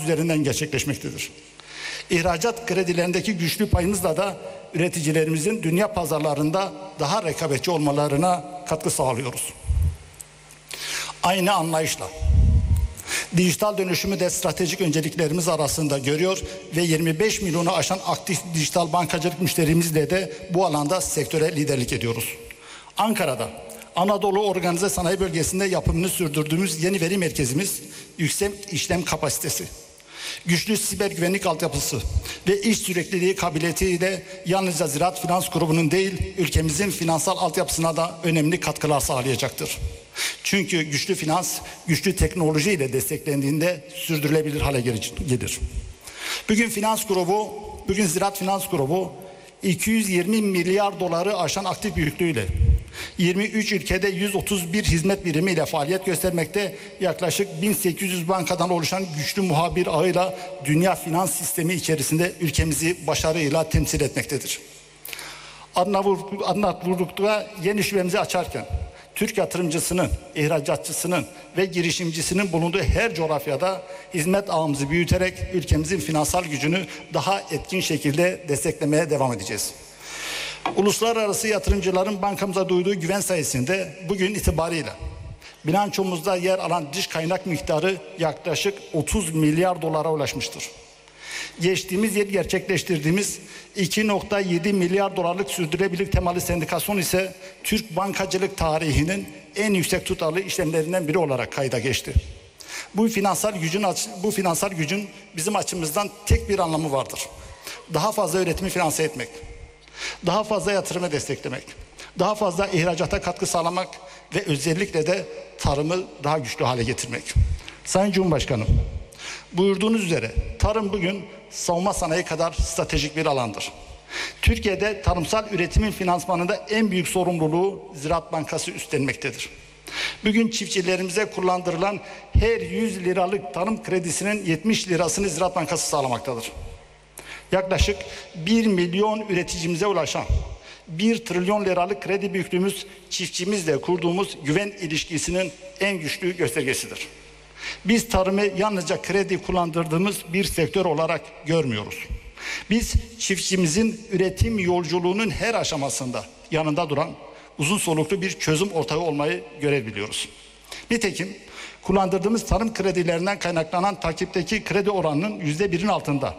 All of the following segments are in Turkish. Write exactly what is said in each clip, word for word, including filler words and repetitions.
üzerinden gerçekleşmektedir. İhracat kredilerindeki güçlü payımızla da üreticilerimizin dünya pazarlarında daha rekabetçi olmalarına katkı sağlıyoruz. Aynı anlayışla dijital dönüşümü de stratejik önceliklerimiz arasında görüyor ve yirmi beş milyonu aşan aktif dijital bankacılık müşterimizle de bu alanda sektöre liderlik ediyoruz. Ankara'da Anadolu Organize Sanayi Bölgesi'nde yapımını sürdürdüğümüz yeni veri merkezimiz, yüksek işlem kapasitesi, güçlü siber güvenlik altyapısı ve iş sürekliliği kabiliyetiyle yalnızca Ziraat Finans Grubu'nun değil, ülkemizin finansal altyapısına da önemli katkılar sağlayacaktır. Çünkü güçlü finans, güçlü teknoloji ile desteklendiğinde sürdürülebilir hale gelir. Bugün finans grubu, bugün Ziraat Finans Grubu iki yüz yirmi milyar doları aşan aktif büyüklüğüyle yirmi üç ülkede yüz otuz bir hizmet birimiyle faaliyet göstermekte, yaklaşık bin sekiz yüz bankadan oluşan güçlü muhabir ağıyla dünya finans sistemi içerisinde ülkemizi başarıyla temsil etmektedir. Arnavutluk'ta yeni şubemizi açarken Türk yatırımcısının, ihracatçısının ve girişimcisinin bulunduğu her coğrafyada hizmet ağımızı büyüterek ülkemizin finansal gücünü daha etkin şekilde desteklemeye devam edeceğiz. Uluslararası yatırımcıların bankamıza duyduğu güven sayesinde bugün itibarıyla bilançomuzda yer alan dış kaynak miktarı yaklaşık otuz milyar dolara ulaşmıştır. Geçtiğimiz yıl gerçekleştirdiğimiz iki nokta yedi milyar dolarlık sürdürülebilir temelli sendikasyon ise Türk bankacılık tarihinin en yüksek tutarlı işlemlerinden biri olarak kayda geçti. Bu finansal gücün bu finansal gücün bizim açımızdan tek bir anlamı vardır. Daha fazla üretimi finanse etmek, daha fazla yatırımı desteklemek, daha fazla ihracata katkı sağlamak ve özellikle de tarımı daha güçlü hale getirmek. Sayın Cumhurbaşkanım, buyurduğunuz üzere tarım bugün savunma sanayi kadar stratejik bir alandır. Türkiye'de tarımsal üretimin finansmanında en büyük sorumluluğu Ziraat Bankası üstlenmektedir. Bugün çiftçilerimize kullandırılan her yüz liralık tarım kredisinin yetmiş lirasını Ziraat Bankası sağlamaktadır. Yaklaşık bir milyon üreticimize ulaşan bir trilyon liralık kredi büyüklüğümüz çiftçimizle kurduğumuz güven ilişkisinin en güçlü göstergesidir. Biz tarımı yalnızca kredi kullandırdığımız bir sektör olarak görmüyoruz. Biz çiftçimizin üretim yolculuğunun her aşamasında yanında duran uzun soluklu bir çözüm ortağı olmayı görev biliyoruz. Nitekim kullandırdığımız tarım kredilerinden kaynaklanan takipteki kredi oranının yüzde birin altında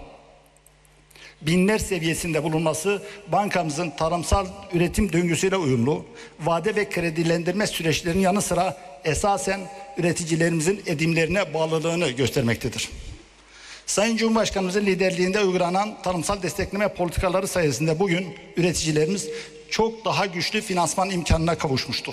binler seviyesinde bulunması bankamızın tarımsal üretim döngüsüyle uyumlu, vade ve kredilendirme süreçlerinin yanı sıra esasen üreticilerimizin edimlerine bağlılığını göstermektedir. Sayın Cumhurbaşkanımızın liderliğinde uygulanan tarımsal destekleme politikaları sayesinde bugün üreticilerimiz çok daha güçlü finansman imkanına kavuşmuştur.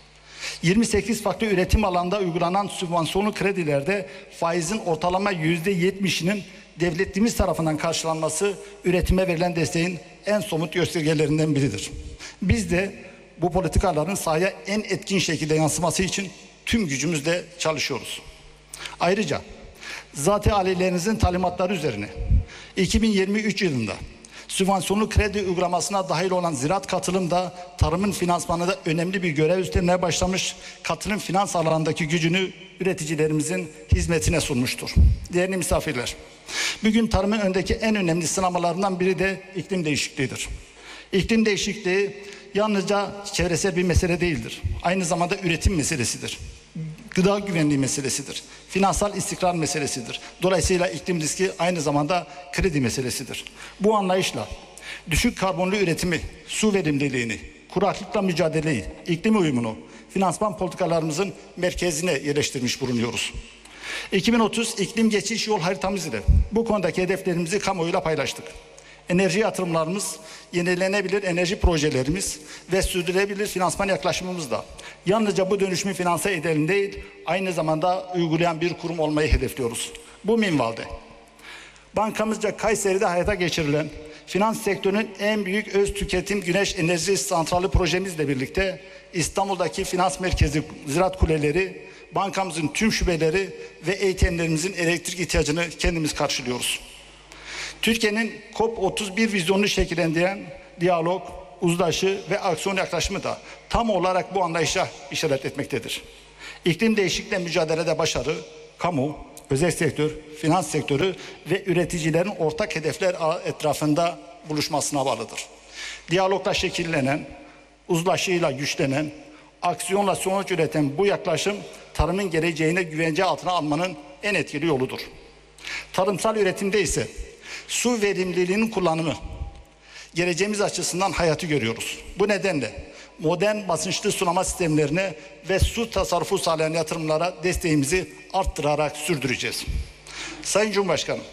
yirmi sekiz farklı üretim alanında uygulanan sübvansiyonlu kredilerde faizin ortalama yüzde yetmişinin devletimiz tarafından karşılanması üretime verilen desteğin en somut göstergelerinden biridir. Biz de bu politikaların sahaya en etkin şekilde yansıması için tüm gücümüzle çalışıyoruz. Ayrıca zat-ı alilerinizin talimatları üzerine iki bin yirmi üç yılında sübvansiyonlu kredi uygulamasına dahil olan ziraat katılım da tarımın finansmanında önemli bir görev üstlenmeye başlamış, katılım finans alanındaki gücünü üreticilerimizin hizmetine sunmuştur. Değerli misafirler, bugün tarımın öndeki en önemli sınavlarından biri de iklim değişikliğidir. İklim değişikliği yalnızca çevresel bir mesele değildir. Aynı zamanda üretim meselesidir. Gıda güvenliği meselesidir. Finansal istikrar meselesidir. Dolayısıyla iklim riski aynı zamanda kredi meselesidir. Bu anlayışla düşük karbonlu üretimi, su verimliliğini, kuraklıkla mücadeleyi, iklim uyumunu finansman politikalarımızın merkezine yerleştirmiş bulunuyoruz. iki bin otuz iklim geçiş yol haritamız ile bu konudaki hedeflerimizi kamuoyuyla paylaştık. Enerji yatırımlarımız, yenilenebilir enerji projelerimiz ve sürdürülebilir finansman yaklaşımımızla yalnızca bu dönüşümü finanse edelim değil, aynı zamanda uygulayan bir kurum olmayı hedefliyoruz. Bu minvalde bankamızca Kayseri'de hayata geçirilen finans sektörünün en büyük öz tüketim güneş enerji santrali projemizle birlikte İstanbul'daki finans merkezi Ziraat Kuleleri, bankamızın tüm şubeleri ve A T M'lerimizin elektrik ihtiyacını kendimiz karşılıyoruz. Türkiye'nin COP otuz bir vizyonunu şekillendiren diyalog, uzlaşı ve aksiyon yaklaşımı da tam olarak bu anlayışa işaret etmektedir. İklim değişikliğiyle mücadelede başarı, kamu, özel sektör, finans sektörü ve üreticilerin ortak hedefler etrafında buluşmasına bağlıdır. Diyalogla şekillenen, uzlaşıyla güçlenen, aksiyonla sonuç üreten bu yaklaşım tarımın geleceğine güvence altına almanın en etkili yoludur. Tarımsal üretimde ise su verimliliğinin kullanımı geleceğimiz açısından hayatı görüyoruz. Bu nedenle modern basınçlı sulama sistemlerine ve su tasarrufu sağlayan yatırımlara desteğimizi arttırarak sürdüreceğiz. Sayın Cumhurbaşkanım,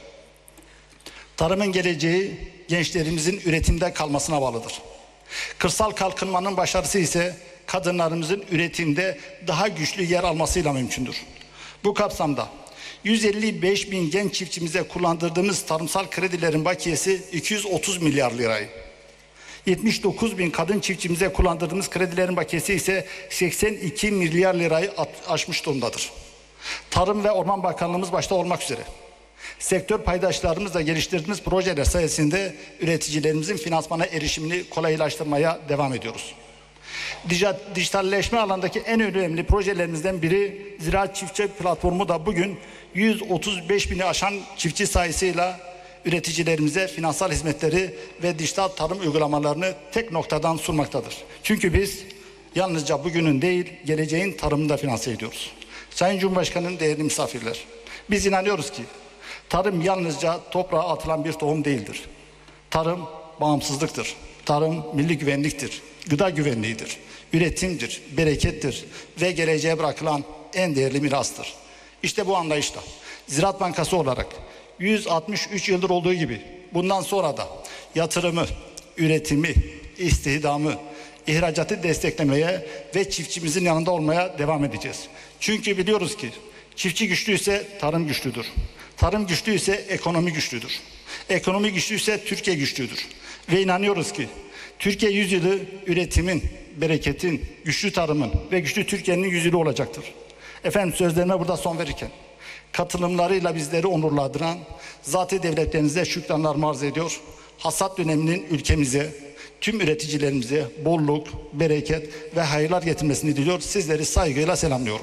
tarımın geleceği gençlerimizin üretimde kalmasına bağlıdır. Kırsal kalkınmanın başarısı ise kadınlarımızın üretimde daha güçlü yer almasıyla mümkündür. Bu kapsamda yüz elli beş bin genç çiftçimize kullandırdığımız tarımsal kredilerin bakiyesi iki yüz otuz milyar lirayı, yetmiş dokuz bin kadın çiftçimize kullandırdığımız kredilerin bakiyesi ise seksen iki milyar lirayı aşmış durumdadır. Tarım ve Orman Bakanlığımız başta olmak üzere sektör paydaşlarımızla geliştirdiğimiz projeler sayesinde üreticilerimizin finansmana erişimini kolaylaştırmaya devam ediyoruz. Dijitalleşme alandaki en önemli projelerimizden biri Ziraat Çiftçi Platformu da bugün yüz otuz beş bini aşan çiftçi sayısıyla üreticilerimize finansal hizmetleri ve dijital tarım uygulamalarını tek noktadan sunmaktadır. Çünkü biz yalnızca bugünün değil, geleceğin tarımını da finanse ediyoruz. Sayın Cumhurbaşkanı'nın değerli misafirler, biz inanıyoruz ki tarım yalnızca toprağa atılan bir tohum değildir. Tarım bağımsızlıktır. Tarım milli güvenliktir. Gıda güvenliğidir. Üretimdir, berekettir ve geleceğe bırakılan en değerli mirastır. İşte bu anlayışla Ziraat Bankası olarak yüz altmış üç yıldır olduğu gibi bundan sonra da yatırımı, üretimi, istihdamı, ihracatı desteklemeye ve çiftçimizin yanında olmaya devam edeceğiz. Çünkü biliyoruz ki çiftçi güçlüyse tarım güçlüdür. Tarım güçlüyse ekonomi güçlüdür. Ekonomi güçlüyse Türkiye güçlüdür. Ve inanıyoruz ki Türkiye yüzyılı üretimin, bereketin, güçlü tarımın ve güçlü Türkiye'nin yüzyılı olacaktır. Efendim, sözlerime burada son verirken katılımlarıyla bizleri onurlandıran zat-ı devletlerinize şükranlarımı arz ediyor. Hasat döneminin ülkemize, tüm üreticilerimize bolluk, bereket ve hayırlar getirmesini diliyor. Sizleri saygıyla selamlıyorum.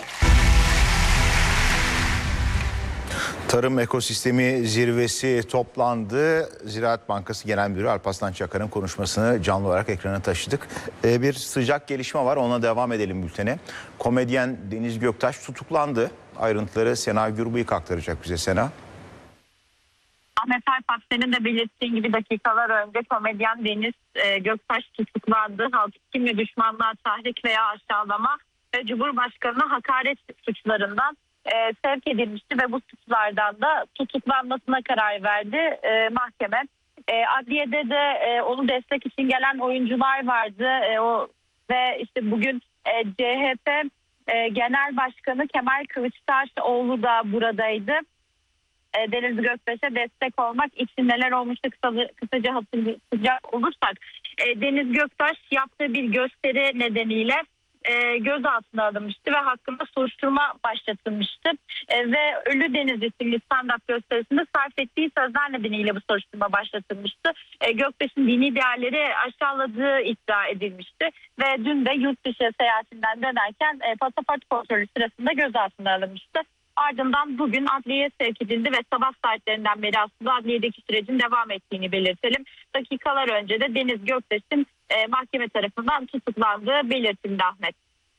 Tarım Ekosistemi Zirvesi toplandı. Ziraat Bankası Genel Müdürü Alparslan Çakar'ın konuşmasını canlı olarak ekrana taşıdık. Ee, bir sıcak gelişme var, ona devam edelim bültene. Komedyen Deniz Göktaş tutuklandı. Ayrıntıları Sena Gürbüyük aktaracak bize. Sena. Ahmet Alpat, senin de belirttiğin gibi dakikalar önce komedyen Deniz e, Göktaş tutuklandı. Halk kim ve düşmanlığa tahrik veya aşağılama ve Cumhurbaşkanı'na hakaret suçlarından e, sevk edilmişti ve bu suçlardan da tutuklanmasına karar verdi e, mahkeme. E, adliyede de e, onu destek için gelen oyuncular vardı. E, o ve işte bugün e, C H P e, Genel Başkanı Kemal Kılıçdaroğlu da buradaydı. Deniz Göktaş'a destek olmak için neler olmuştu kısaca, kısaca hatırlayacak olursak. Deniz Göktaş yaptığı bir gösteri nedeniyle e, gözaltına alınmıştı ve hakkında soruşturma başlatılmıştı. E, ve Ölü Deniz isimli stand-up gösterisinde sarf ettiği sözler nedeniyle bu soruşturma başlatılmıştı. E, Göktaş'ın dini değerleri aşağıladığı iddia edilmişti ve dün de yurt dışı seyahatinden dönerken e, pasaport kontrolü sırasında gözaltına alınmıştı. Ardından bugün adliyeye sevk edildi ve sabah saatlerinden beri aslında adliyedeki sürecin devam ettiğini belirtelim. Dakikalar önce de Deniz Göktaş'ın e, mahkeme tarafından tutuklandığı belirtildi Ahmet.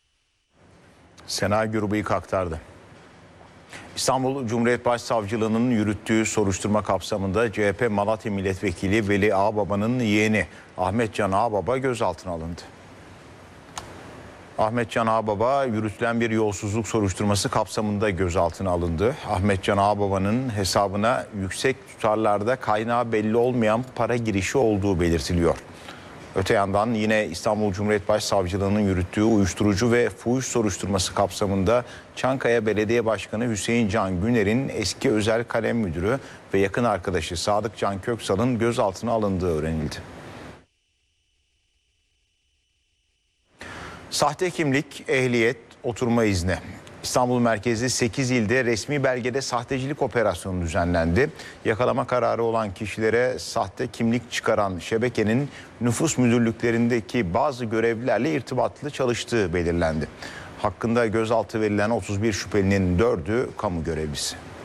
Sena Gürbüyük aktardı. İstanbul Cumhuriyet Başsavcılığı'nın yürüttüğü soruşturma kapsamında C H P Malatya Milletvekili Veli Ağbaba'nın yeğeni Ahmet Can Ağbaba gözaltına alındı. Ahmet Can Ağbaba yürütülen bir yolsuzluk soruşturması kapsamında gözaltına alındı. Ahmet Can Ağbaba'nın hesabına yüksek tutarlarda kaynağı belli olmayan para girişi olduğu belirtiliyor. Öte yandan yine İstanbul Cumhuriyet Başsavcılığı'nın yürüttüğü uyuşturucu ve fuhuş soruşturması kapsamında Çankaya Belediye Başkanı Hüseyin Can Güner'in eski özel kalem müdürü ve yakın arkadaşı Sadık Can Köksal'ın gözaltına alındığı öğrenildi. Sahte kimlik, ehliyet, oturma izni. İstanbul merkezli sekiz ilde resmi belgede sahtecilik operasyonu düzenlendi. Yakalama kararı olan kişilere sahte kimlik çıkaran şebekenin nüfus müdürlüklerindeki bazı görevlilerle irtibatlı çalıştığı belirlendi. Hakkında gözaltı verilen otuz bir şüphelinin dördü kamu görevlisi.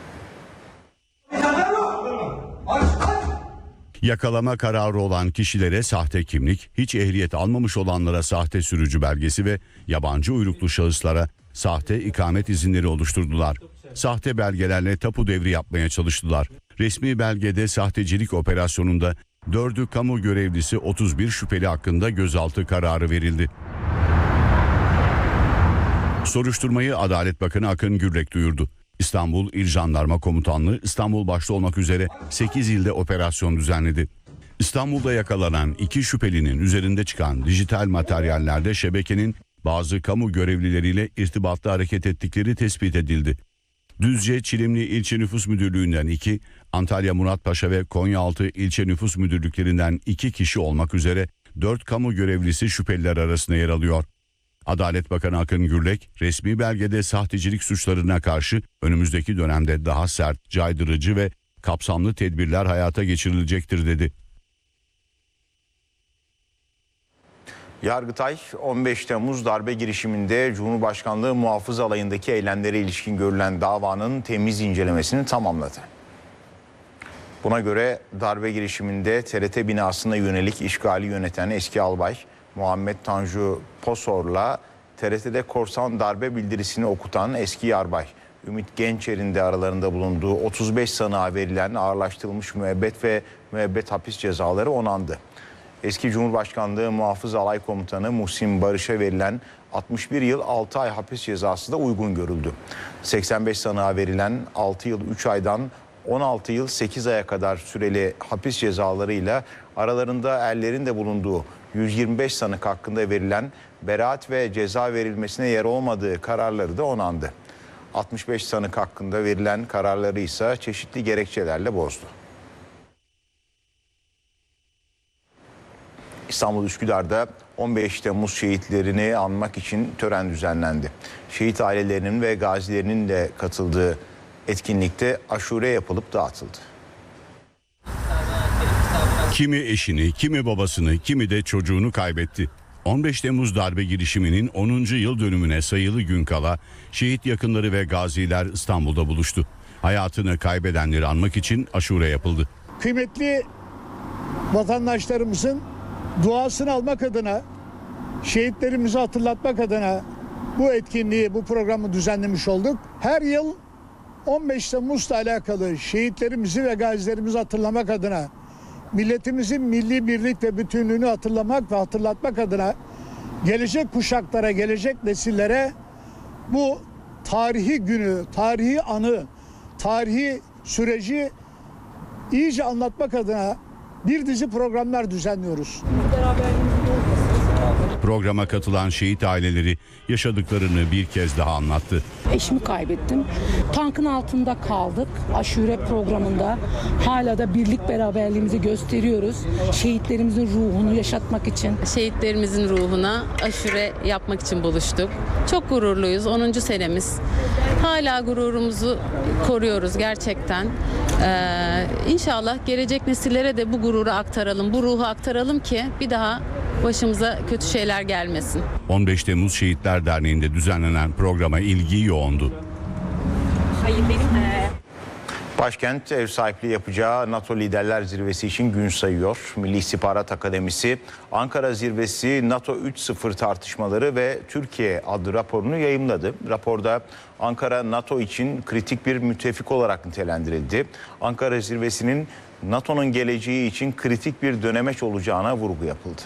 Yakalama kararı olan kişilere sahte kimlik, hiç ehliyet almamış olanlara sahte sürücü belgesi ve yabancı uyruklu şahıslara sahte ikamet izinleri oluşturdular. Sahte belgelerle tapu devri yapmaya çalıştılar. Resmi belgede sahtecilik operasyonunda dördü kamu görevlisi otuz bir şüpheli hakkında gözaltı kararı verildi. Soruşturmayı Adalet Bakanı Akın Gürlek duyurdu. İstanbul İl Jandarma Komutanlığı İstanbul başta olmak üzere sekiz ilde operasyon düzenledi. İstanbul'da yakalanan iki şüphelinin üzerinde çıkan dijital materyallerde şebekenin bazı kamu görevlileriyle irtibatlı hareket ettikleri tespit edildi. Düzce Çilimli İlçe Nüfus Müdürlüğü'nden iki, Antalya Muratpaşa ve Konyaaltı İlçe Nüfus Müdürlüklerinden iki kişi olmak üzere dört kamu görevlisi şüpheliler arasında yer alıyor. Adalet Bakanı Akın Gürlek, resmi belgede sahtecilik suçlarına karşı önümüzdeki dönemde daha sert, caydırıcı ve kapsamlı tedbirler hayata geçirilecektir dedi. Yargıtay on beş Temmuz darbe girişiminde Cumhurbaşkanlığı Muhafız Alayı'ndaki eylemlere ilişkin görülen davanın temiz incelemesini tamamladı. Buna göre darbe girişiminde T R T binasına yönelik işgali yöneten eski albay Muhammed Tanju Posor'la T R T'de korsan darbe bildirisini okutan eski yarbay Ümit Gençer'in de aralarında bulunduğu otuz beş sanığa verilen ağırlaştırılmış müebbet ve müebbet hapis cezaları onandı. Eski Cumhurbaşkanlığı Muhafız Alay Komutanı Muhsin Barış'a verilen altmış bir yıl altı ay hapis cezası da uygun görüldü. seksen beş sanığa verilen altı yıl üç aydan on altı yıl sekiz aya kadar süreli hapis cezalarıyla aralarında erlerin de bulunduğu yüz yirmi beş sanık hakkında verilen beraat ve ceza verilmesine yer olmadığı kararları da onandı. altmış beş sanık hakkında verilen kararları ise çeşitli gerekçelerle bozdu. İstanbul Üsküdar'da on beş Temmuz şehitlerini anmak için tören düzenlendi. Şehit ailelerinin ve gazilerinin de katıldığı etkinlikte aşure yapılıp dağıtıldı. Kimi eşini, kimi babasını, kimi de çocuğunu kaybetti. on beş Temmuz darbe girişiminin onuncu yıl dönümüne sayılı gün kala şehit yakınları ve gaziler İstanbul'da buluştu. Hayatını kaybedenleri anmak için aşure yapıldı. Kıymetli vatandaşlarımızın duasını almak adına, şehitlerimizi hatırlatmak adına bu etkinliği, bu programı düzenlemiş olduk. Her yıl on beş Temmuz'la alakalı şehitlerimizi ve gazilerimizi hatırlamak adına, milletimizin milli birlik ve bütünlüğünü hatırlamak ve hatırlatmak adına gelecek kuşaklara, gelecek nesillere bu tarihi günü, tarihi anı, tarihi süreci iyice anlatmak adına bir dizi programlar düzenliyoruz. Programa katılan şehit aileleri yaşadıklarını bir kez daha anlattı. Eşimi kaybettim. Tankın altında kaldık. Aşure programında hala da birlik beraberliğimizi gösteriyoruz. Şehitlerimizin ruhunu yaşatmak için. Şehitlerimizin ruhuna aşure yapmak için buluştuk. Çok gururluyuz. onuncu senemiz. Hala gururumuzu koruyoruz gerçekten. Ee, İnşallah gelecek nesillere de bu gururu aktaralım, bu ruhu aktaralım ki bir daha başımıza kötü şeyler gelmesin. on beş Temmuz Şehitler Derneği'nde düzenlenen programa ilgi yoğundu. Başkent ev sahipliği yapacağı NATO Liderler Zirvesi için gün sayıyor. Milli İstihbarat Akademisi Ankara Zirvesi NATO üç nokta sıfır tartışmaları ve Türkiye adlı raporunu yayımladı. Raporda Ankara NATO için kritik bir müttefik olarak nitelendirildi. Ankara Zirvesi'nin NATO'nun geleceği için kritik bir dönemeç olacağına vurgu yapıldı.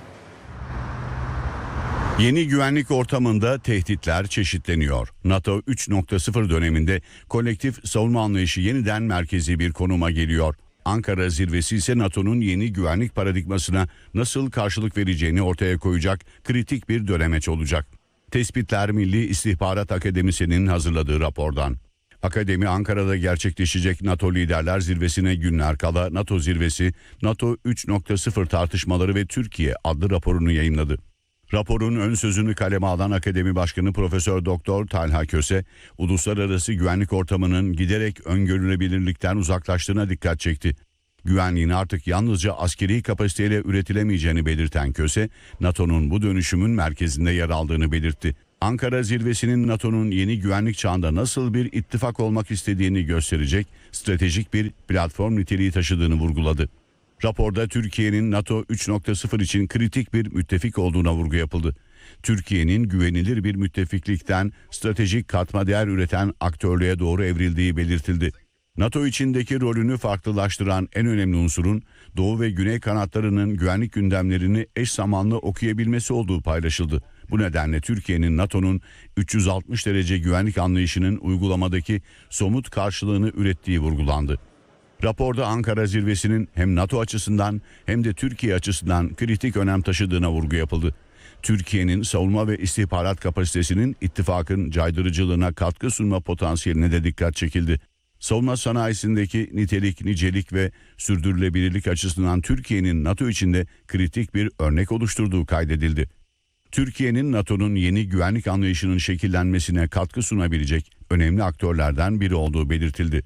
Yeni güvenlik ortamında tehditler çeşitleniyor. NATO üç nokta sıfır döneminde kolektif savunma anlayışı yeniden merkezi bir konuma geliyor. Ankara Zirvesi ise NATO'nun yeni güvenlik paradigmasına nasıl karşılık vereceğini ortaya koyacak kritik bir dönemeç olacak. Tespitler Milli İstihbarat Akademisi'nin hazırladığı rapordan. Akademi Ankara'da gerçekleşecek NATO Liderler Zirvesi'ne günler kala NATO Zirvesi, NATO üç nokta sıfır tartışmaları ve Türkiye adlı raporunu yayınladı. Raporun ön sözünü kaleme alan Akademi Başkanı Profesör Doktor Talha Köse, uluslararası güvenlik ortamının giderek öngörülebilirlikten uzaklaştığına dikkat çekti. Güvenliğin artık yalnızca askeri kapasiteyle üretilemeyeceğini belirten Köse, NATO'nun bu dönüşümün merkezinde yer aldığını belirtti. Ankara Zirvesi'nin NATO'nun yeni güvenlik çağında nasıl bir ittifak olmak istediğini gösterecek stratejik bir platform niteliği taşıdığını vurguladı. Raporda Türkiye'nin NATO üç nokta sıfır için kritik bir müttefik olduğuna vurgu yapıldı. Türkiye'nin güvenilir bir müttefiklikten stratejik katma değer üreten aktörlüğe doğru evrildiği belirtildi. NATO içindeki rolünü farklılaştıran en önemli unsurun Doğu ve Güney kanatlarının güvenlik gündemlerini eş zamanlı okuyabilmesi olduğu paylaşıldı. Bu nedenle Türkiye'nin NATO'nun üç yüz altmış derece güvenlik anlayışının uygulamadaki somut karşılığını ürettiği vurgulandı. Raporda Ankara zirvesinin hem NATO açısından hem de Türkiye açısından kritik önem taşıdığına vurgu yapıldı. Türkiye'nin savunma ve istihbarat kapasitesinin ittifakın caydırıcılığına katkı sunma potansiyeline de dikkat çekildi. Savunma sanayisindeki nitelik, nicelik ve sürdürülebilirlik açısından Türkiye'nin NATO içinde kritik bir örnek oluşturduğu kaydedildi. Türkiye'nin NATO'nun yeni güvenlik anlayışının şekillenmesine katkı sunabilecek önemli aktörlerden biri olduğu belirtildi.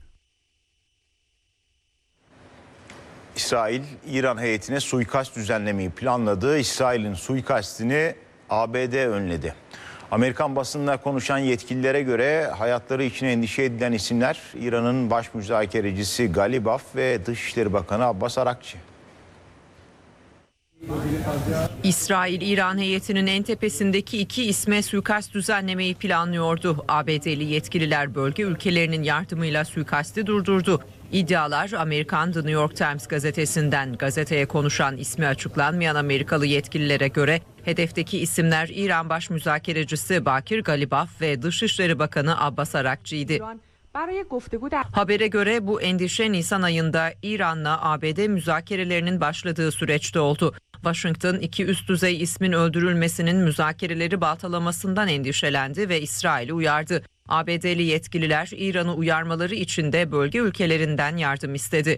İsrail, İran heyetine suikast düzenlemeyi planladı. İsrail'in suikastini A B D önledi. Amerikan basınına konuşan yetkililere göre hayatları için endişe edilen isimler İran'ın baş müzakerecisi Galibaf ve Dışişleri Bakanı Abbas Arakçı. İsrail, İran heyetinin en tepesindeki iki isme suikast düzenlemeyi planlıyordu. A B D'li yetkililer bölge ülkelerinin yardımıyla suikasti durdurdu. İddialar Amerikan The New York Times gazetesinden. Gazeteye konuşan ismi açıklanmayan Amerikalı yetkililere göre hedefteki isimler İran baş müzakerecisi Bakir Galibaf ve Dışişleri Bakanı Abbas Arakçı'ydı. Habere göre bu endişe Nisan ayında İran'la A B D müzakerelerinin başladığı süreçte oldu. Washington iki üst düzey ismin öldürülmesinin müzakereleri baltalamasından endişelendi ve İsrail'i uyardı. A B D'li yetkililer İran'ı uyarmaları için de bölge ülkelerinden yardım istedi.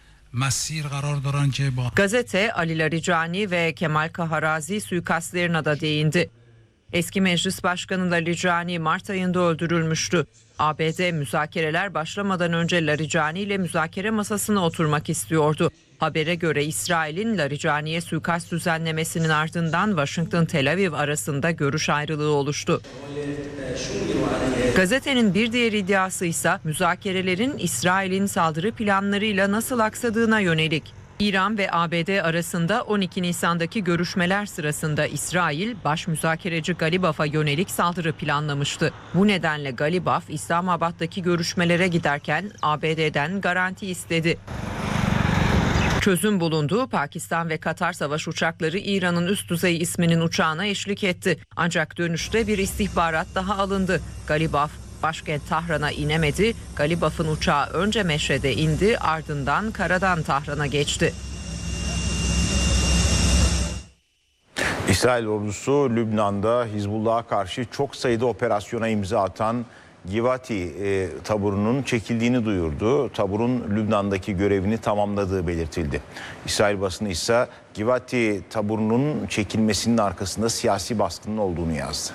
Gazete Ali Larijani ve Kemal Kaharazi suikastlerine de değindi. Eski meclis başkanı Larijani Mart ayında öldürülmüştü. A B D müzakereler başlamadan önce Larijani ile müzakere masasına oturmak istiyordu. Habere göre İsrail'in Larijani'ye suikast düzenlemesinin ardından Washington-Tel Aviv arasında görüş ayrılığı oluştu. Gazetenin bir diğer iddiası ise müzakerelerin İsrail'in saldırı planlarıyla nasıl aksadığına yönelik. İran ve A B D arasında on iki Nisan'daki görüşmeler sırasında İsrail, baş müzakereci Galibaf'a yönelik saldırı planlamıştı. Bu nedenle Galibaf, İslamabad'daki görüşmelere giderken A B D'den garanti istedi. Çözüm bulundu. Pakistan ve Katar savaş uçakları İran'ın üst düzey isminin uçağına eşlik etti. Ancak dönüşte bir istihbarat daha alındı. Galibaf başkent Tahran'a inemedi. Galibaf'ın uçağı önce Meşre'de indi, ardından karadan Tahran'a geçti. İsrail ordusu Lübnan'da Hizbullah'a karşı çok sayıda operasyona imza atan Givati e, taburunun çekildiğini duyurdu. Taburun Lübnan'daki görevini tamamladığı belirtildi. İsrail basını ise Givati taburunun çekilmesinin arkasında siyasi baskının olduğunu yazdı.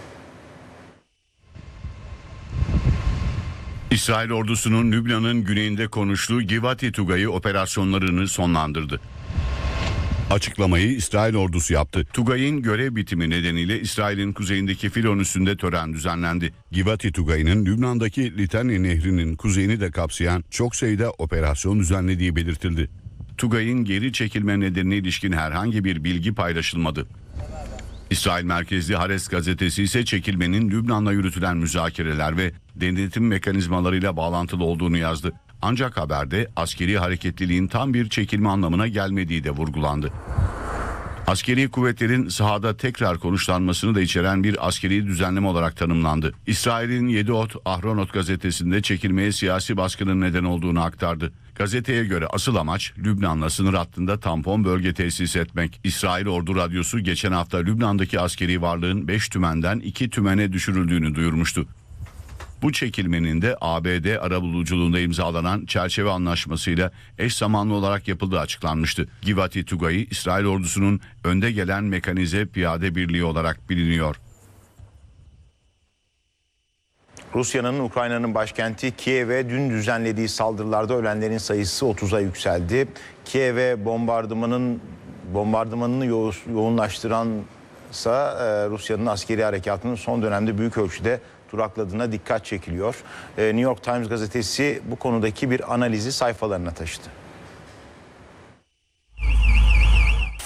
İsrail ordusunun Lübnan'ın güneyinde konuştuğu Givati Tugayı operasyonlarını sonlandırdı. Açıklamayı İsrail ordusu yaptı. Tugay'ın görev bitimi nedeniyle İsrail'in kuzeyindeki Filon üssünde tören düzenlendi. Givati Tugay'ın Lübnan'daki Litani Nehri'nin kuzeyini de kapsayan çok sayıda operasyon düzenlediği belirtildi. Tugay'ın geri çekilme nedenine ilişkin herhangi bir bilgi paylaşılmadı. İsrail merkezli Haaretz gazetesi ise çekilmenin Lübnan'la yürütülen müzakereler ve denetim mekanizmalarıyla bağlantılı olduğunu yazdı. Ancak haberde askeri hareketliliğin tam bir çekilme anlamına gelmediği de vurgulandı. Askeri kuvvetlerin sahada tekrar konuşlanmasını da içeren bir askeri düzenleme olarak tanımlandı. İsrail'in Yediot Ahronot gazetesinde çekilmeye siyasi baskının neden olduğunu aktardı. Gazeteye göre asıl amaç Lübnan'la sınır hattında tampon bölge tesis etmek. İsrail Ordu Radyosu geçen hafta Lübnan'daki askeri varlığın beş tümenden iki tümene düşürüldüğünü duyurmuştu. Bu çekilmenin de A B D arabuluculuğunda imzalanan çerçeve anlaşmasıyla eş zamanlı olarak yapıldığı açıklanmıştı. Givati Tugayı İsrail ordusunun önde gelen mekanize piyade birliği olarak biliniyor. Rusya'nın Ukrayna'nın başkenti Kiev'e dün düzenlediği saldırılarda ölenlerin sayısı otuza yükseldi. Kiev'e bombardımanın bombardımanını yo yoğunlaştıransa e, Rusya'nın askeri harekatının son dönemde büyük ölçüde durakladığına dikkat çekiliyor. E, New York Times gazetesi bu konudaki bir analizi sayfalarına taşıdı.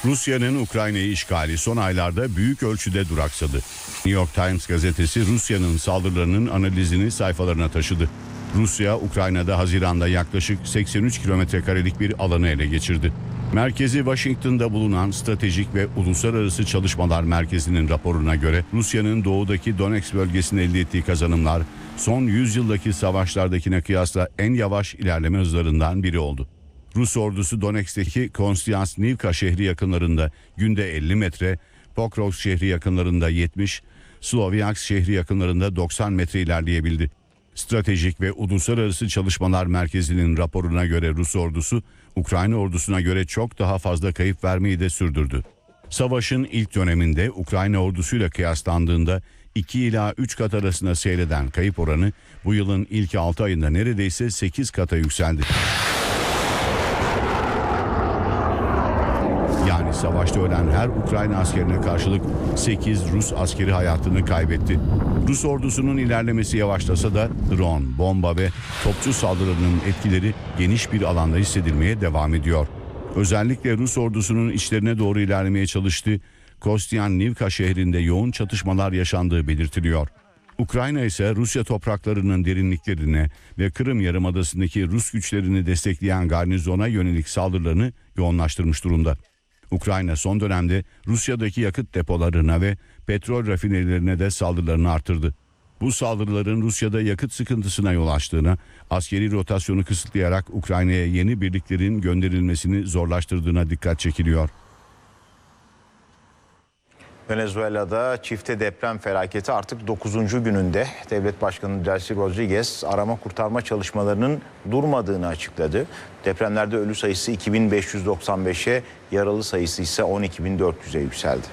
Rusya'nın Ukrayna'yı işgali son aylarda büyük ölçüde duraksadı. New York Times gazetesi Rusya'nın saldırılarının analizini sayfalarına taşıdı. Rusya, Ukrayna'da Haziran'da yaklaşık seksen üç kilometre karelik bir alanı ele geçirdi. Merkezi Washington'da bulunan Stratejik ve Uluslararası Çalışmalar Merkezi'nin raporuna göre Rusya'nın doğudaki Donetsk bölgesinde elde ettiği kazanımlar son yüz yıldaki savaşlardakine kıyasla en yavaş ilerleme hızlarından biri oldu. Rus ordusu Donetsk'teki Konstantinivka şehri yakınlarında günde elli metre, Pokrovsk şehri yakınlarında yetmiş, Slovyansk şehri yakınlarında doksan metre ilerleyebildi. Stratejik ve Uluslararası Çalışmalar Merkezi'nin raporuna göre Rus ordusu, Ukrayna ordusuna göre çok daha fazla kayıp vermeyi de sürdürdü. Savaşın ilk döneminde Ukrayna ordusuyla kıyaslandığında iki ila üç kat arasında seyreden kayıp oranı bu yılın ilk altı ayında neredeyse sekiz kata yükseldi. Yani savaşta ölen her Ukrayna askerine karşılık sekiz Rus askeri hayatını kaybetti. Rus ordusunun ilerlemesi yavaşlasa da drone, bomba ve topçu saldırılarının etkileri geniş bir alanda hissedilmeye devam ediyor. Özellikle Rus ordusunun içlerine doğru ilerlemeye çalıştığı Kostyantynivka şehrinde yoğun çatışmalar yaşandığı belirtiliyor. Ukrayna ise Rusya topraklarının derinliklerine ve Kırım Yarımadası'ndaki Rus güçlerini destekleyen garnizona yönelik saldırılarını yoğunlaştırmış durumda. Ukrayna son dönemde Rusya'daki yakıt depolarına ve petrol rafinerilerine de saldırılarını artırdı. Bu saldırıların Rusya'da yakıt sıkıntısına yol açtığına, askeri rotasyonu kısıtlayarak Ukrayna'ya yeni birliklerin gönderilmesini zorlaştırdığına dikkat çekiliyor. Venezuela'da çifte deprem felaketi artık dokuzuncu gününde. Devlet Başkanı Delcy Rodriguez arama kurtarma çalışmalarının durmadığını açıkladı. Depremlerde ölü sayısı iki bin beş yüz doksan beşe, yaralı sayısı ise on iki bin dört yüze yükseldi.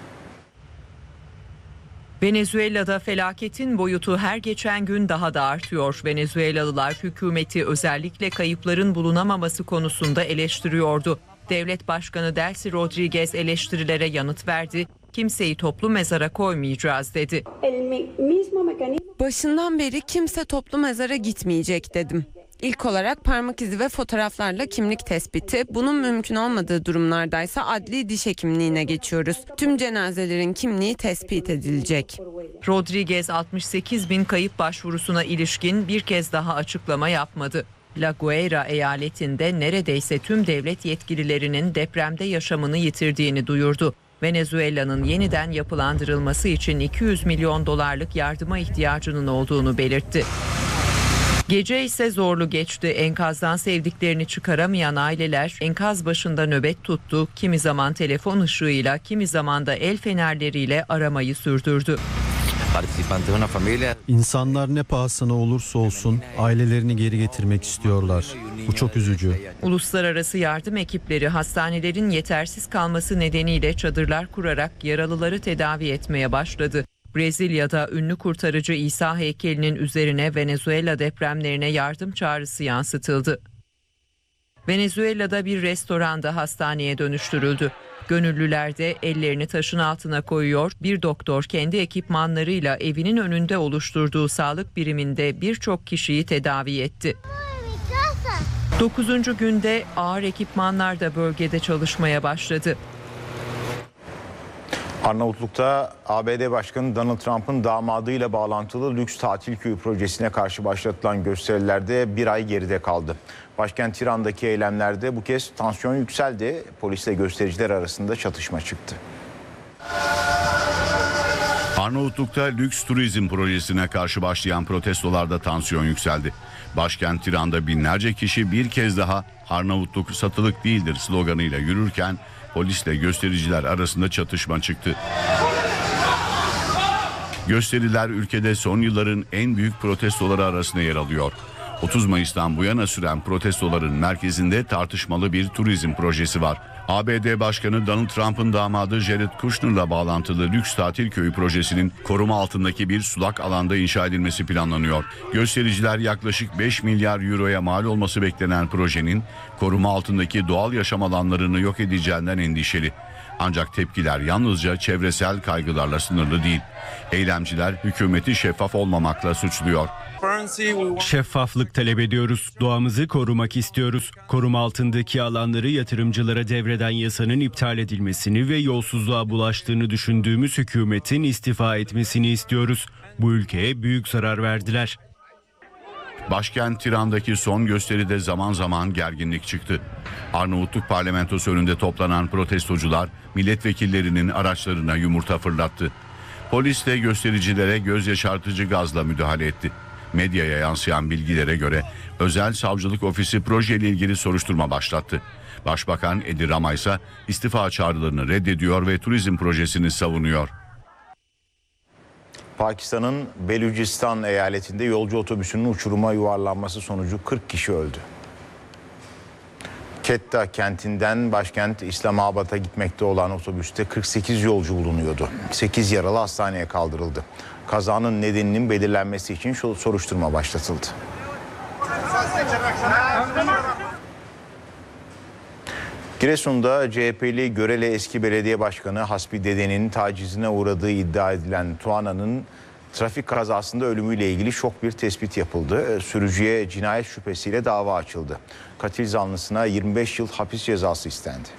Venezuela'da felaketin boyutu her geçen gün daha da artıyor. Venezuelalılar hükümeti özellikle kayıpların bulunamaması konusunda eleştiriyordu. Devlet Başkanı Delcy Rodriguez eleştirilere yanıt verdi. Kimseyi toplu mezara koymayacağız dedi. Başından beri kimse toplu mezara gitmeyecek dedim. İlk olarak parmak izi ve fotoğraflarla kimlik tespiti, bunun mümkün olmadığı durumlardaysa adli diş hekimliğine geçiyoruz. Tüm cenazelerin kimliği tespit edilecek. Rodriguez altmış sekiz bin kayıp başvurusuna ilişkin bir kez daha açıklama yapmadı. La Guaira eyaletinde neredeyse tüm devlet yetkililerinin depremde yaşamını yitirdiğini duyurdu. Venezuela'nın yeniden yapılandırılması için iki yüz milyon dolarlık yardıma ihtiyacının olduğunu belirtti. Gece ise zorlu geçti. Enkazdan sevdiklerini çıkaramayan aileler enkaz başında nöbet tuttu. Kimi zaman telefon ışığıyla, kimi zaman da el fenerleriyle aramayı sürdürdü. İnsanlar ne pahasına olursa olsun ailelerini geri getirmek istiyorlar. Bu çok üzücü. Uluslararası yardım ekipleri hastanelerin yetersiz kalması nedeniyle çadırlar kurarak yaralıları tedavi etmeye başladı. Brezilya'da ünlü kurtarıcı İsa heykelinin üzerine Venezuela depremlerine yardım çağrısı yansıtıldı. Venezuela'da bir restoranda hastaneye dönüştürüldü. Gönüllüler de ellerini taşın altına koyuyor. Bir doktor kendi ekipmanlarıyla evinin önünde oluşturduğu sağlık biriminde birçok kişiyi tedavi etti. dokuzuncu günde ağır ekipmanlar da bölgede çalışmaya başladı. Arnavutluk'ta A B D Başkanı Donald Trump'ın damadıyla bağlantılı lüks tatil köyü projesine karşı başlatılan gösterilerde bir ay geride kaldı. Başkent Tiran'daki eylemlerde bu kez tansiyon yükseldi. Polisle göstericiler arasında çatışma çıktı. Arnavutluk'ta lüks turizm projesine karşı başlayan protestolarda tansiyon yükseldi. Başkent Tiran'da binlerce kişi bir kez daha "Arnavutluk satılık değildir" sloganıyla yürürken polisle göstericiler arasında çatışma çıktı. Gösteriler ülkede son yılların en büyük protestoları arasında yer alıyor. otuz Mayıs'tan bu yana süren protestoların merkezinde tartışmalı bir turizm projesi var. A B D Başkanı Donald Trump'ın damadı Jared Kushner'la bağlantılı lüks tatil köyü projesinin koruma altındaki bir sulak alanda inşa edilmesi planlanıyor. Göstericiler yaklaşık beş milyar euroya mal olması beklenen projenin koruma altındaki doğal yaşam alanlarını yok edeceğinden endişeli. Ancak tepkiler yalnızca çevresel kaygılarla sınırlı değil. Eylemciler hükümeti şeffaf olmamakla suçluyor. Şeffaflık talep ediyoruz. Doğamızı korumak istiyoruz. Koruma altındaki alanları yatırımcılara devreden yasanın iptal edilmesini ve yolsuzluğa bulaştığını düşündüğümüz hükümetin istifa etmesini istiyoruz. Bu ülkeye büyük zarar verdiler. Başkent Tiran'daki son gösteride zaman zaman gerginlik çıktı. Arnavutluk parlamentosu önünde toplanan protestocular milletvekillerinin araçlarına yumurta fırlattı. Polis de göstericilere göz yaşartıcı gazla müdahale etti. Medyaya yansıyan bilgilere göre özel savcılık ofisi projeyle ilgili soruşturma başlattı. Başbakan Edi Rama ise istifa çağrılarını reddediyor ve turizm projesini savunuyor. Pakistan'ın Belucistan eyaletinde yolcu otobüsünün uçuruma yuvarlanması sonucu kırk kişi öldü. Quetta kentinden başkent İslamabad'a gitmekte olan otobüste kırk sekiz yolcu bulunuyordu. sekiz yaralı hastaneye kaldırıldı. Kazanın nedeninin belirlenmesi için soruşturma başlatıldı. Giresun'da C H P'li Görele eski belediye başkanı Hasbi Dede'nin tacizine uğradığı iddia edilen Tuana'nın trafik kazasında ölümüyle ilgili şok bir tespit yapıldı. Sürücüye cinayet şüphesiyle dava açıldı. Katil zanlısına yirmi beş yıl hapis cezası istendi.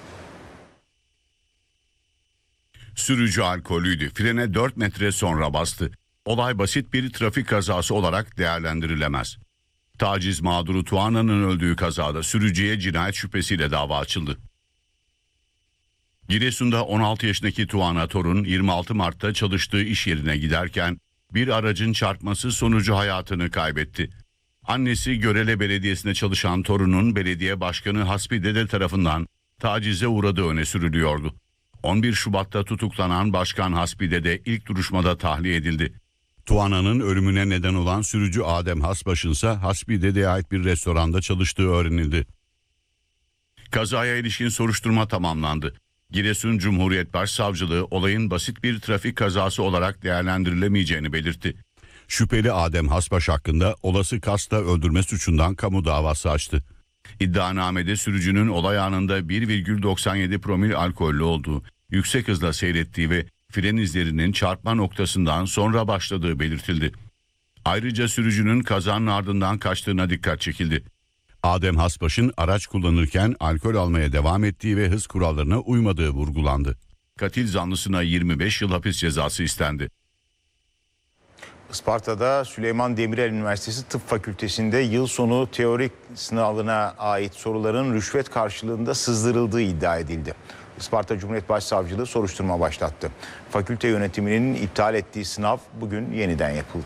Sürücü alkolüydü. Frene dört metre sonra bastı. Olay basit bir trafik kazası olarak değerlendirilemez. Taciz mağduru Tuana'nın öldüğü kazada sürücüye cinayet şüphesiyle dava açıldı. Giresun'da on altı yaşındaki Tuana Torun yirmi altı Mart'ta çalıştığı iş yerine giderken bir aracın çarpması sonucu hayatını kaybetti. Annesi Görele Belediyesi'nde çalışan Torun'un belediye başkanı Hasbi Dede tarafından tacize uğradığı öne sürülüyordu. on bir Şubat'ta tutuklanan Başkan Hasbi Dede ilk duruşmada tahliye edildi. Tuana'nın ölümüne neden olan sürücü Adem Hasbaş'ın ise Hasbi Dede'ye ait bir restoranda çalıştığı öğrenildi. Kazaya ilişkin soruşturma tamamlandı. Giresun Cumhuriyet Başsavcılığı olayın basit bir trafik kazası olarak değerlendirilemeyeceğini belirtti. Şüpheli Adem Hasbaş hakkında olası kasta öldürme suçundan kamu davası açtı. İddianamede sürücünün olay anında bir virgül doksan yedi promil alkollü olduğu, yüksek hızla seyrettiği ve fren izlerinin çarpma noktasından sonra başladığı belirtildi. Ayrıca sürücünün kazanın ardından kaçtığına dikkat çekildi. Adem Hasbaş'ın araç kullanırken alkol almaya devam ettiği ve hız kurallarına uymadığı vurgulandı. Katil zanlısına yirmi beş yıl hapis cezası istendi. Isparta'da Süleyman Demirel Üniversitesi Tıp Fakültesi'nde yıl sonu teorik sınavına ait soruların rüşvet karşılığında sızdırıldığı iddia edildi. Isparta Cumhuriyet Başsavcılığı soruşturma başlattı. Fakülte yönetiminin iptal ettiği sınav bugün yeniden yapıldı.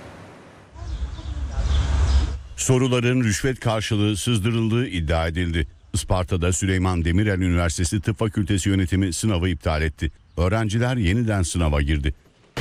Soruların rüşvet karşılığı sızdırıldığı iddia edildi. Isparta'da Süleyman Demirel Üniversitesi Tıp Fakültesi yönetimi sınavı iptal etti. Öğrenciler yeniden sınava girdi.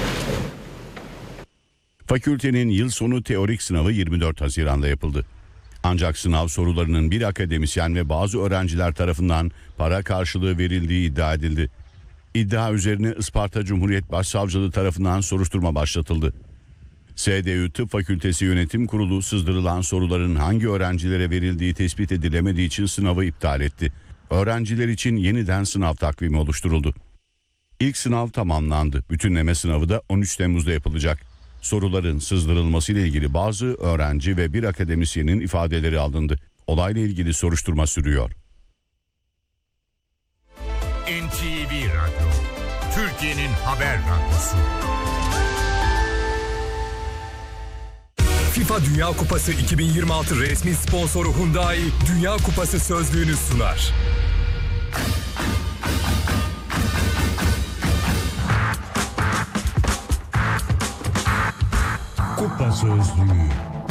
Fakültenin yıl sonu teorik sınavı yirmi dört Haziran'da yapıldı. Ancak sınav sorularının bir akademisyen ve bazı öğrenciler tarafından para karşılığı verildiği iddia edildi. İddia üzerine Isparta Cumhuriyet Başsavcılığı tarafından soruşturma başlatıldı. S D Ü Tıp Fakültesi Yönetim Kurulu sızdırılan soruların hangi öğrencilere verildiği tespit edilemediği için sınavı iptal etti. Öğrenciler için yeniden sınav takvimi oluşturuldu. İlk sınav tamamlandı. Bütünleme sınavı da on üç Temmuz'da yapılacak. Soruların sızdırılmasıyla ilgili bazı öğrenci ve bir akademisyenin ifadeleri alındı. Olayla ilgili soruşturma sürüyor. N T V Radyo, Türkiye'nin haber radyosu. FIFA Dünya Kupası iki bin yirmi altı resmi sponsoru Hyundai Dünya Kupası sözlüğünü sunar. Kupa Sözlüğü.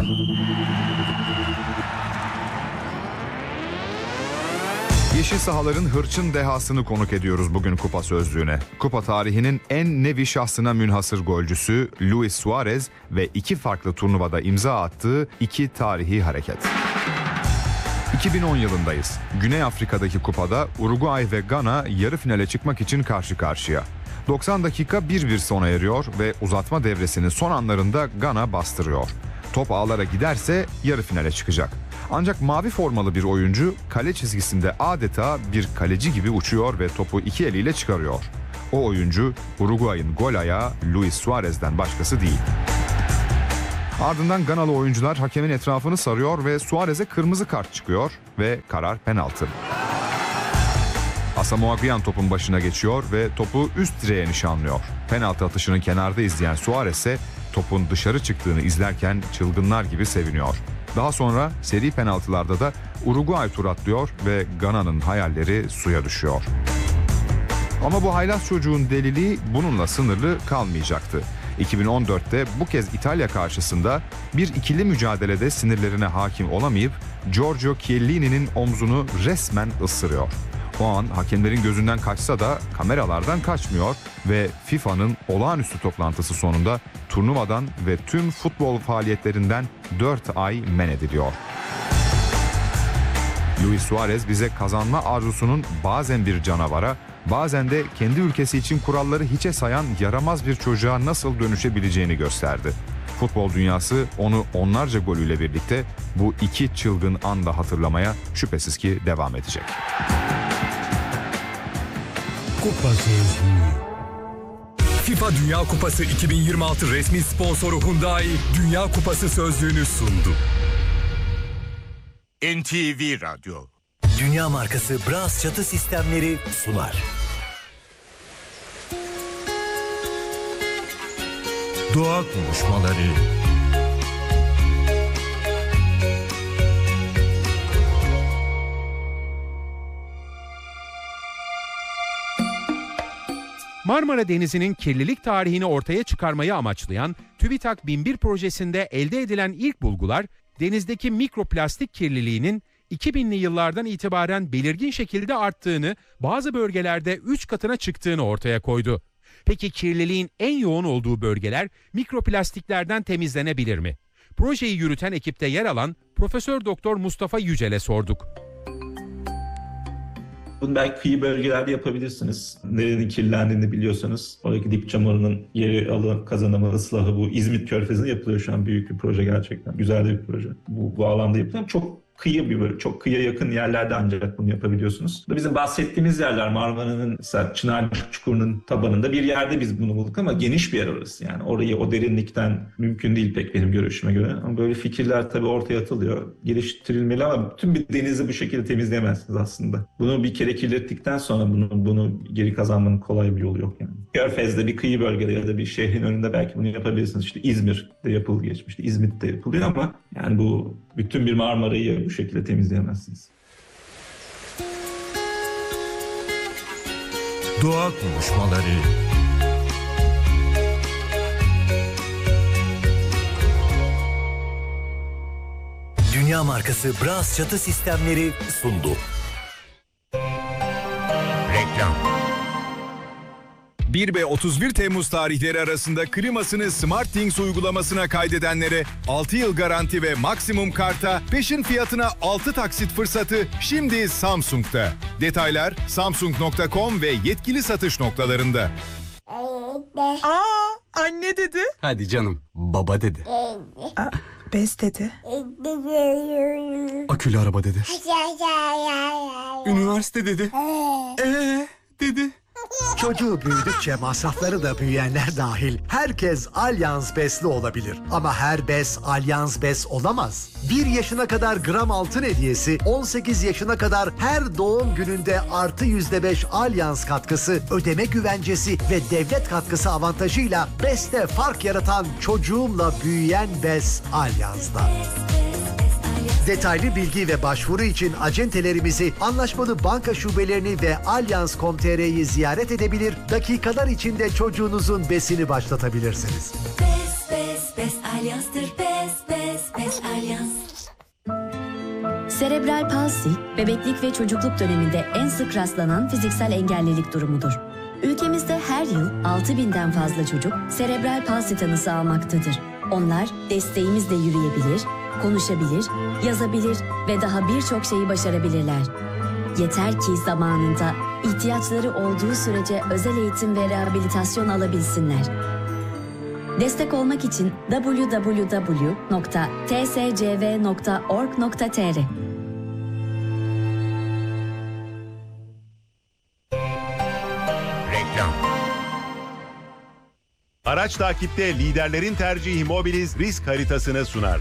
Yeşil sahaların hırçın dehasını konuk ediyoruz bugün Kupa Sözlüğü'ne. Kupa tarihinin en nevi şahsına münhasır golcüsü Luis Suarez ve iki farklı turnuvada imza attığı iki tarihi hareket. iki bin on yılındayız. Güney Afrika'daki kupada Uruguay ve Gana yarı finale çıkmak için karşı karşıya. doksan dakika bir bir sona eriyor ve uzatma devresinin son anlarında Gana bastırıyor. Top ağlara giderse yarı finale çıkacak. Ancak mavi formalı bir oyuncu kale çizgisinde adeta bir kaleci gibi uçuyor ve topu iki eliyle çıkarıyor. O oyuncu Uruguay'ın gol ayağı Luis Suarez'den başkası değil. Ardından Ganalı oyuncular hakemin etrafını sarıyor ve Suarez'e kırmızı kart çıkıyor ve karar penaltı. Asamoah Gyan topun başına geçiyor ve topu üst direğe nişanlıyor. Penaltı atışını kenarda izleyen Suarez ise topun dışarı çıktığını izlerken çılgınlar gibi seviniyor. Daha sonra seri penaltılarda da Uruguay tur atlıyor ve Gana'nın hayalleri suya düşüyor. Ama bu haylaz çocuğun deliliği bununla sınırlı kalmayacaktı. iki bin on dörtte bu kez İtalya karşısında bir ikili mücadelede sinirlerine hakim olamayıp Giorgio Chiellini'nin omzunu resmen ısırıyor. O an hakemlerin gözünden kaçsa da kameralardan kaçmıyor ve FIFA'nın olağanüstü toplantısı sonunda turnuvadan ve tüm futbol faaliyetlerinden dört ay men ediliyor. Luis Suarez bize kazanma arzusunun bazen bir canavara, bazen de kendi ülkesi için kuralları hiçe sayan yaramaz bir çocuğa nasıl dönüşebileceğini gösterdi. Futbol dünyası onu onlarca golüyle birlikte bu iki çılgın anda hatırlamaya şüphesiz ki devam edecek. Kupa Sözlüğü. FIFA Dünya Kupası iki bin yirmi altı resmi sponsoru Hyundai Dünya Kupası sözlüğünü sundu. N T V Radyo. Dünya markası Bras çatı sistemleri sunar. Doğa konuşmaları. Marmara Denizi'nin kirlilik tarihini ortaya çıkarmayı amaçlayan TÜBİTAK bin bir projesinde elde edilen ilk bulgular, denizdeki mikroplastik kirliliğinin iki binli yıllardan itibaren belirgin şekilde arttığını, bazı bölgelerde üç katına çıktığını ortaya koydu. Peki kirliliğin en yoğun olduğu bölgeler mikroplastiklerden temizlenebilir mi? Projeyi yürüten ekipte yer alan Profesör Doktor Mustafa Yücel'e sorduk. Bunu belki kıyı bölgelerde yapabilirsiniz. Nerenin kirlendiğini biliyorsanız oradaki dip çamurunun yeri alı, kazanımı, ıslahı bu İzmit Körfezi'nde yapılıyor şu an. Büyük bir proje gerçekten. Güzel de bir proje. Bu, bu alanda yapılıyor. Çok kıyı bir böyle, çok kıyıya yakın yerlerde ancak bunu yapabiliyorsunuz. Bizim bahsettiğimiz yerler Marmara'nın mesela Çınarcık Çukuru'nun tabanında bir yerde biz bunu bulduk ama geniş bir yer orası. Yani orayı o derinlikten mümkün değil pek benim görüşüme göre. Ama böyle fikirler tabii ortaya atılıyor. Geliştirilmeli ama bütün bir denizi bu şekilde temizleyemezsiniz aslında. Bunu bir kere kirlettikten sonra bunu, bunu geri kazanmanın kolay bir yolu yok yani. Körfez'de bir kıyı bölgede ya da bir şehrin önünde belki bunu yapabilirsiniz. İşte İzmir'de yapıldı geçmişti. İzmit'te yapılıyor ama yani bu bütün bir Marmara'yı bu şekilde temizleyemezsiniz. Doğa konuşmaları. Dünya markası Bras çatı sistemleri sundu. Reklam. bir ve otuz bir Temmuz tarihleri arasında klimasını SmartThings uygulamasına kaydedenlere altı yıl garanti ve maksimum karta peşin fiyatına altı taksit fırsatı şimdi Samsung'da. Detaylar samsung nokta com ve yetkili satış noktalarında. Aa, anne dedi. Hadi canım, baba dedi. Aa, bez dedi. Akülü araba dedi. Üniversite dedi. Ee dedi. Çocuğu büyüdükçe masrafları da büyüyenler dahil herkes Allianz Bes'li olabilir. Ama her bes Allianz Bes olamaz. bir yaşına kadar gram altın hediyesi, on sekiz yaşına kadar her doğum gününde artı yüzde beş Allianz katkısı, ödeme güvencesi ve devlet katkısı avantajıyla Bes'te fark yaratan çocuğumla büyüyen Bes Allianz'da. Detaylı bilgi ve başvuru için acentelerimizi, anlaşmalı banka şubelerini ve Allianz nokta com nokta tr'yi ziyaret edebilir, dakikalar içinde çocuğunuzun besini başlatabilirsiniz. Bes, bes, bes Allianz'tır. Bes, bes, bes Allianz. Serebral palsi, bebeklik ve çocukluk döneminde en sık rastlanan fiziksel engellilik durumudur. Ülkemizde her yıl altı binden fazla çocuk serebral palsi tanısı almaktadır. Onlar desteğimizle yürüyebilir, konuşabilir, yazabilir ve daha birçok şeyi başarabilirler. Yeter ki zamanında ihtiyaçları olduğu sürece özel eğitim ve rehabilitasyon alabilsinler. Destek olmak için double-u double-u double-u nokta t s c v nokta org nokta t r. Reklam. Araç takipte liderlerin tercihi Mobiliz risk haritasını sunar.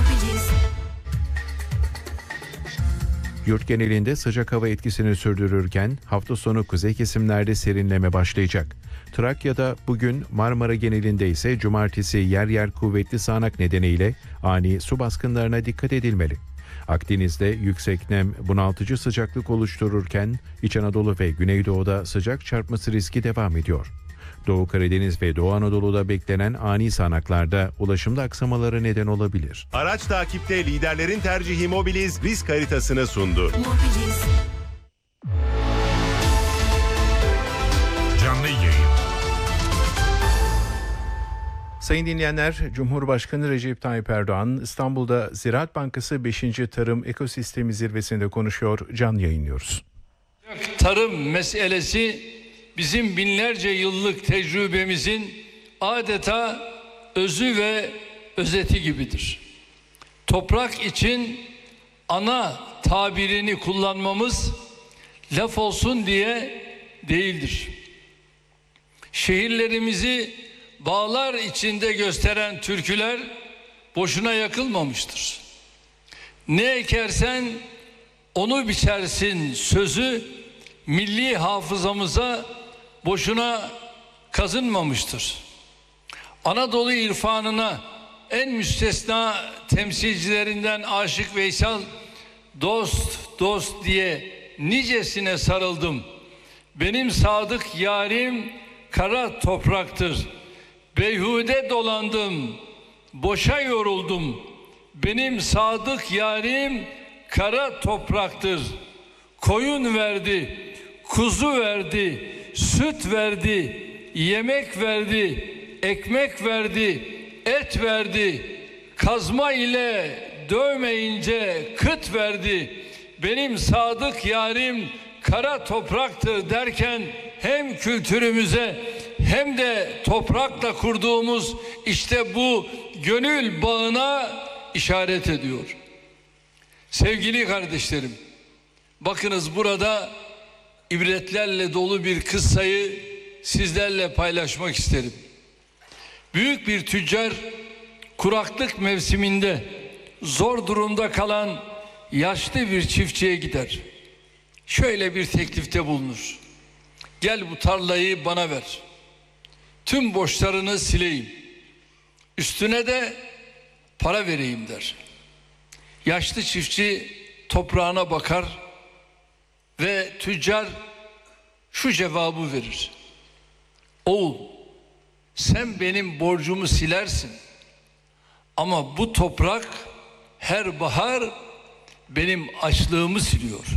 Yurt genelinde sıcak hava etkisini sürdürürken hafta sonu kuzey kesimlerde serinleme başlayacak. Trakya'da bugün, Marmara genelinde ise cumartesi yer yer kuvvetli sağanak nedeniyle ani su baskınlarına dikkat edilmeli. Akdeniz'de yüksek nem bunaltıcı sıcaklık oluştururken İç Anadolu ve Güneydoğu'da sıcak çarpması riski devam ediyor. Doğu Karadeniz ve Doğu Anadolu'da beklenen ani sağanaklarda ulaşımda aksamalara neden olabilir. Araç takipte liderlerin tercihi Mobiliz risk haritasını sundu. Canlı yayın. Sayın dinleyenler, Cumhurbaşkanı Recep Tayyip Erdoğan İstanbul'da Ziraat Bankası beşinci Tarım Ekosistemi Zirvesi'nde konuşuyor. Canlı yayınlıyoruz. Tarım meselesi bizim binlerce yıllık tecrübemizin adeta özü ve özeti gibidir. Toprak için ana tabirini kullanmamız laf olsun diye değildir. Şehirlerimizi bağlar içinde gösteren türküler boşuna yakılmamıştır. Ne ekersen onu biçersin sözü milli hafızamıza boşuna kazınmamıştır. Anadolu irfanına en müstesna temsilcilerinden Aşık Veysel dost dost diye nicesine sarıldım. Benim sadık yarim kara topraktır. Beyhude dolandım, boşa yoruldum. Benim sadık yarim kara topraktır. Koyun verdi, kuzu verdi, süt verdi, yemek verdi, ekmek verdi, et verdi. Kazma ile dövmeyince kıt verdi. Benim sadık yarim kara topraktır derken hem kültürümüze hem de toprakla kurduğumuz işte bu gönül bağına işaret ediyor. Sevgili kardeşlerim, bakınız burada ibretlerle dolu bir kıssayı sizlerle paylaşmak isterim. Büyük bir tüccar kuraklık mevsiminde zor durumda kalan yaşlı bir çiftçiye gider. Şöyle bir teklifte bulunur. Gel bu tarlayı bana ver. Tüm borçlarını sileyim. Üstüne de para vereyim der. Yaşlı çiftçi toprağına bakar ve tüccar şu cevabı verir. Oğul, sen benim borcumu silersin. Ama bu toprak her bahar benim açlığımı siliyor.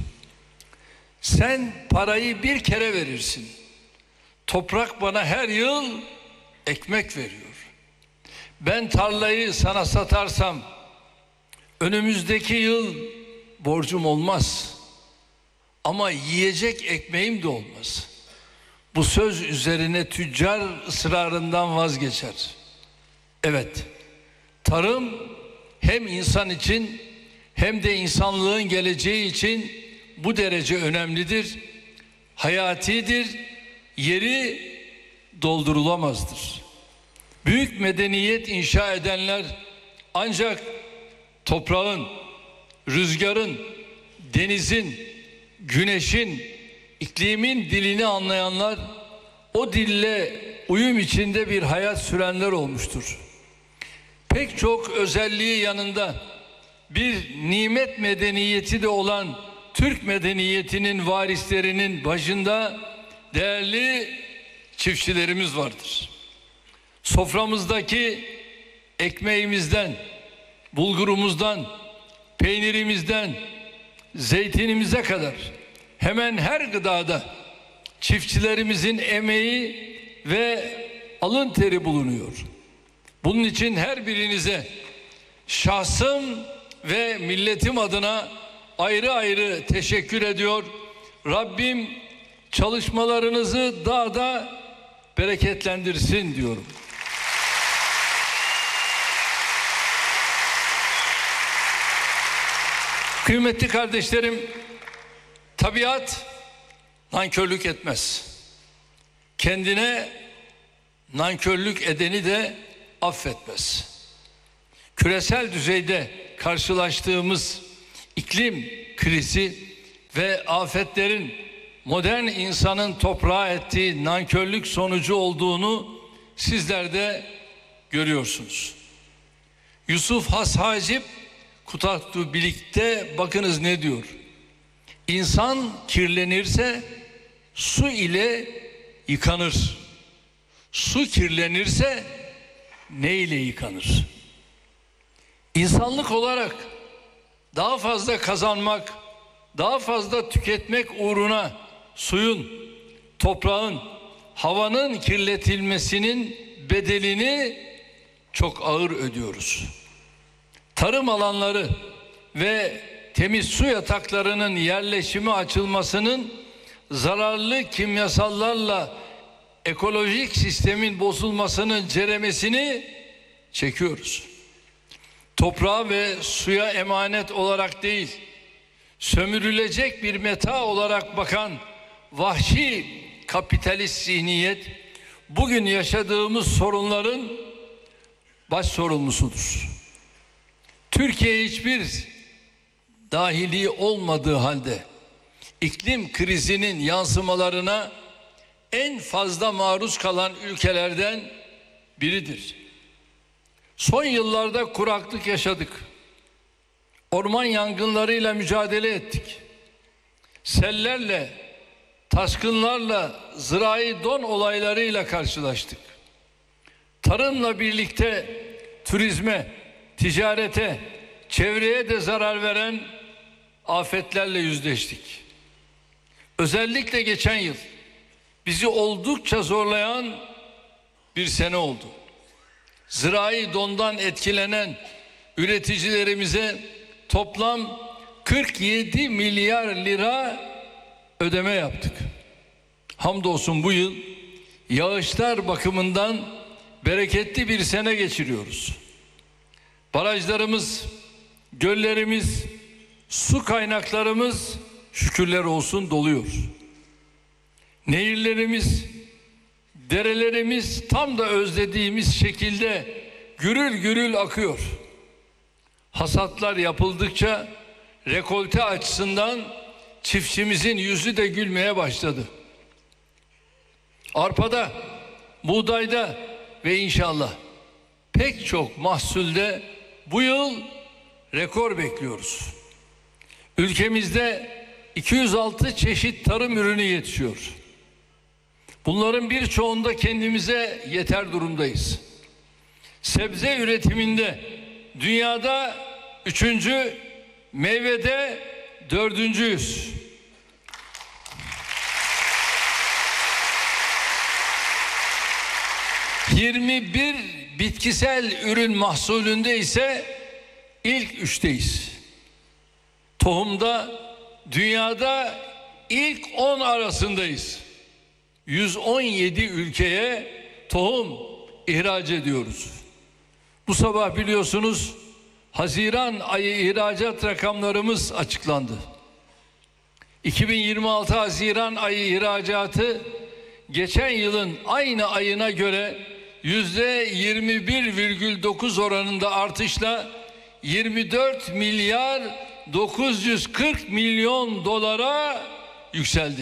Sen parayı bir kere verirsin. Toprak bana her yıl ekmek veriyor. Ben tarlayı sana satarsam önümüzdeki yıl borcum olmaz. Ama yiyecek ekmeğim de olmaz. Bu söz üzerine tüccar ısrarından vazgeçer. Evet, tarım hem insan için hem de insanlığın geleceği için bu derece önemlidir, hayatidir, yeri doldurulamazdır. Büyük medeniyet inşa edenler ancak toprağın, rüzgarın, denizin, güneşin, iklimin dilini anlayanlar, o dille uyum içinde bir hayat sürenler olmuştur. Pek çok özelliği yanında bir nimet medeniyeti de olan Türk medeniyetinin varislerinin başında değerli çiftçilerimiz vardır. Soframızdaki ekmeğimizden, bulgurumuzdan, peynirimizden, zeytinimize kadar hemen her gıdada çiftçilerimizin emeği ve alın teri bulunuyor. Bunun için her birinize şahsım ve milletim adına ayrı ayrı teşekkür ediyor. Rabbim çalışmalarınızı daha da bereketlendirsin diyorum. Kıymetli kardeşlerim, tabiat nankörlük etmez. Kendine nankörlük edeni de affetmez. Küresel düzeyde karşılaştığımız iklim krizi ve afetlerin modern insanın toprağa ettiği nankörlük sonucu olduğunu sizler de görüyorsunuz. Yusuf Has Hacip Kutatü Bilik'te bakınız ne diyor? İnsan kirlenirse su ile yıkanır. Su kirlenirse ne ile yıkanır? İnsanlık olarak daha fazla kazanmak, daha fazla tüketmek uğruna suyun, toprağın, havanın kirletilmesinin bedelini çok ağır ödüyoruz. Tarım alanları ve temiz su yataklarının yerleşimi açılmasının zararlı kimyasallarla ekolojik sistemin bozulmasının ceremesini çekiyoruz. Toprağa ve suya emanet olarak değil, sömürülecek bir meta olarak bakan vahşi kapitalist zihniyet bugün yaşadığımız sorunların baş sorumlusudur. Türkiye hiçbir dahiliği olmadığı halde iklim krizinin yansımalarına en fazla maruz kalan ülkelerden biridir. Son yıllarda kuraklık yaşadık. Orman yangınlarıyla mücadele ettik. Sellerle, taşkınlarla, zirai don olaylarıyla karşılaştık. Tarımla birlikte turizme, ticarete, çevreye de zarar veren afetlerle yüzleştik. Özellikle geçen yıl bizi oldukça zorlayan bir sene oldu. Zirai dondan etkilenen üreticilerimize toplam kırk yedi milyar lira ödeme yaptık. Hamdolsun bu yıl yağışlar bakımından bereketli bir sene geçiriyoruz. Barajlarımız, göllerimiz, su kaynaklarımız şükürler olsun doluyor. Nehirlerimiz, derelerimiz tam da özlediğimiz şekilde gürül gürül akıyor. Hasatlar yapıldıkça rekolte açısından çiftçimizin yüzü de gülmeye başladı. Arpada, buğdayda ve inşallah pek çok mahsulde bu yıl rekor bekliyoruz. Ülkemizde iki yüz altı çeşit tarım ürünü yetişiyor. Bunların birçoğunda kendimize yeter durumdayız. Sebze üretiminde dünyada üçüncü, meyvede dördüncüyüz. yirmi bir bitkisel ürün mahsulünde ise ilk üçteyiz. Tohumda dünyada ilk on arasındayız. yüz on yedi ülkeye tohum ihraç ediyoruz. Bu sabah biliyorsunuz Haziran ayı ihracat rakamlarımız açıklandı. iki bin yirmi altı Haziran ayı ihracatı geçen yılın aynı ayına göre yüzde yirmi bir virgül dokuz oranında artışla yirmi dört milyar dokuz yüz kırk milyon dolara yükseldi.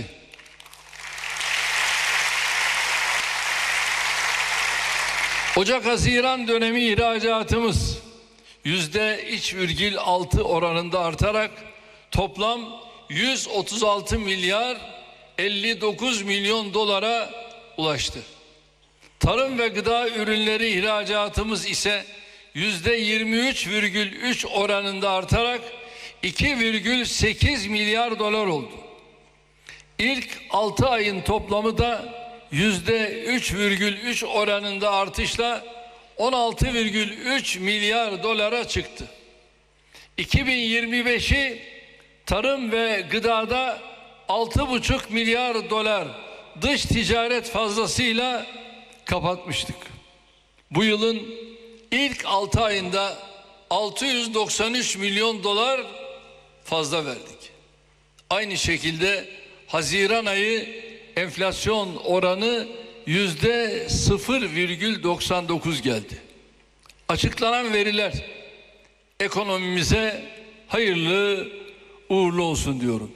Ocak-Haziran dönemi ihracatımız yüzde üç virgül altı oranında artarak toplam yüz otuz altı milyar elli dokuz milyon dolara ulaştı. Tarım ve gıda ürünleri ihracatımız ise yüzde yirmi üç virgül üç oranında artarak iki virgül sekiz milyar dolar oldu. İlk altı ayın toplamı da yüzde üç virgül üç oranında artışla on altı virgül üç milyar dolara çıktı. iki bin yirmi beşi tarım ve gıdada altı buçuk milyar dolar dış ticaret fazlasıyla kapatmıştık. Bu yılın ilk altı ayında altı yüz doksan üç milyon dolar fazla verdik. Aynı şekilde Haziran ayı enflasyon oranı yüzde sıfır virgül doksan dokuz geldi. Açıklanan veriler ekonomimize hayırlı uğurlu olsun diyorum.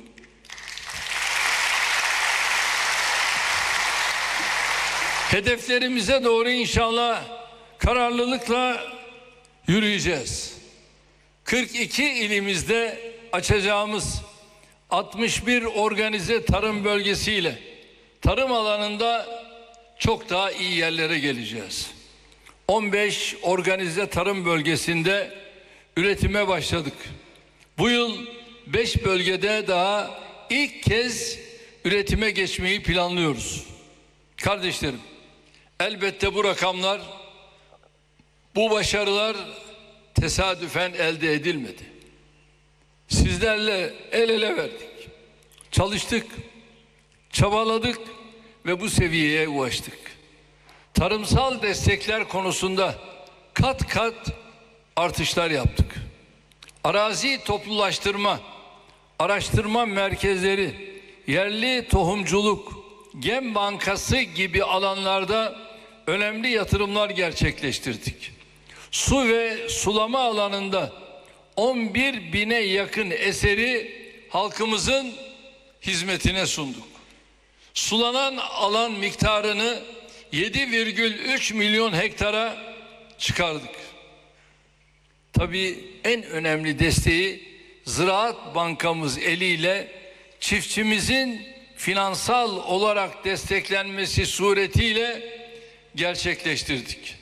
Hedeflerimize doğru inşallah kararlılıkla yürüyeceğiz. kırk iki ilimizde açacağımız altmış bir organize tarım bölgesiyle tarım alanında çok daha iyi yerlere geleceğiz. on beş organize tarım bölgesinde üretime başladık. Bu yıl beş bölgede daha ilk kez üretime geçmeyi planlıyoruz. Kardeşlerim, elbette bu rakamlar, bu başarılar tesadüfen elde edilmedi. Sizlerle el ele verdik, çalıştık, çabaladık ve bu seviyeye ulaştık. Tarımsal destekler konusunda kat kat artışlar yaptık. Arazi toplulaştırma, araştırma merkezleri, yerli tohumculuk, gem bankası gibi alanlarda önemli yatırımlar gerçekleştirdik. Su ve sulama alanında on bir bine yakın eseri halkımızın hizmetine sunduk. Sulanan alan miktarını yedi virgül üç milyon hektara çıkardık. Tabii en önemli desteği Ziraat Bankamız eliyle çiftçimizin finansal olarak desteklenmesi suretiyle gerçekleştirdik.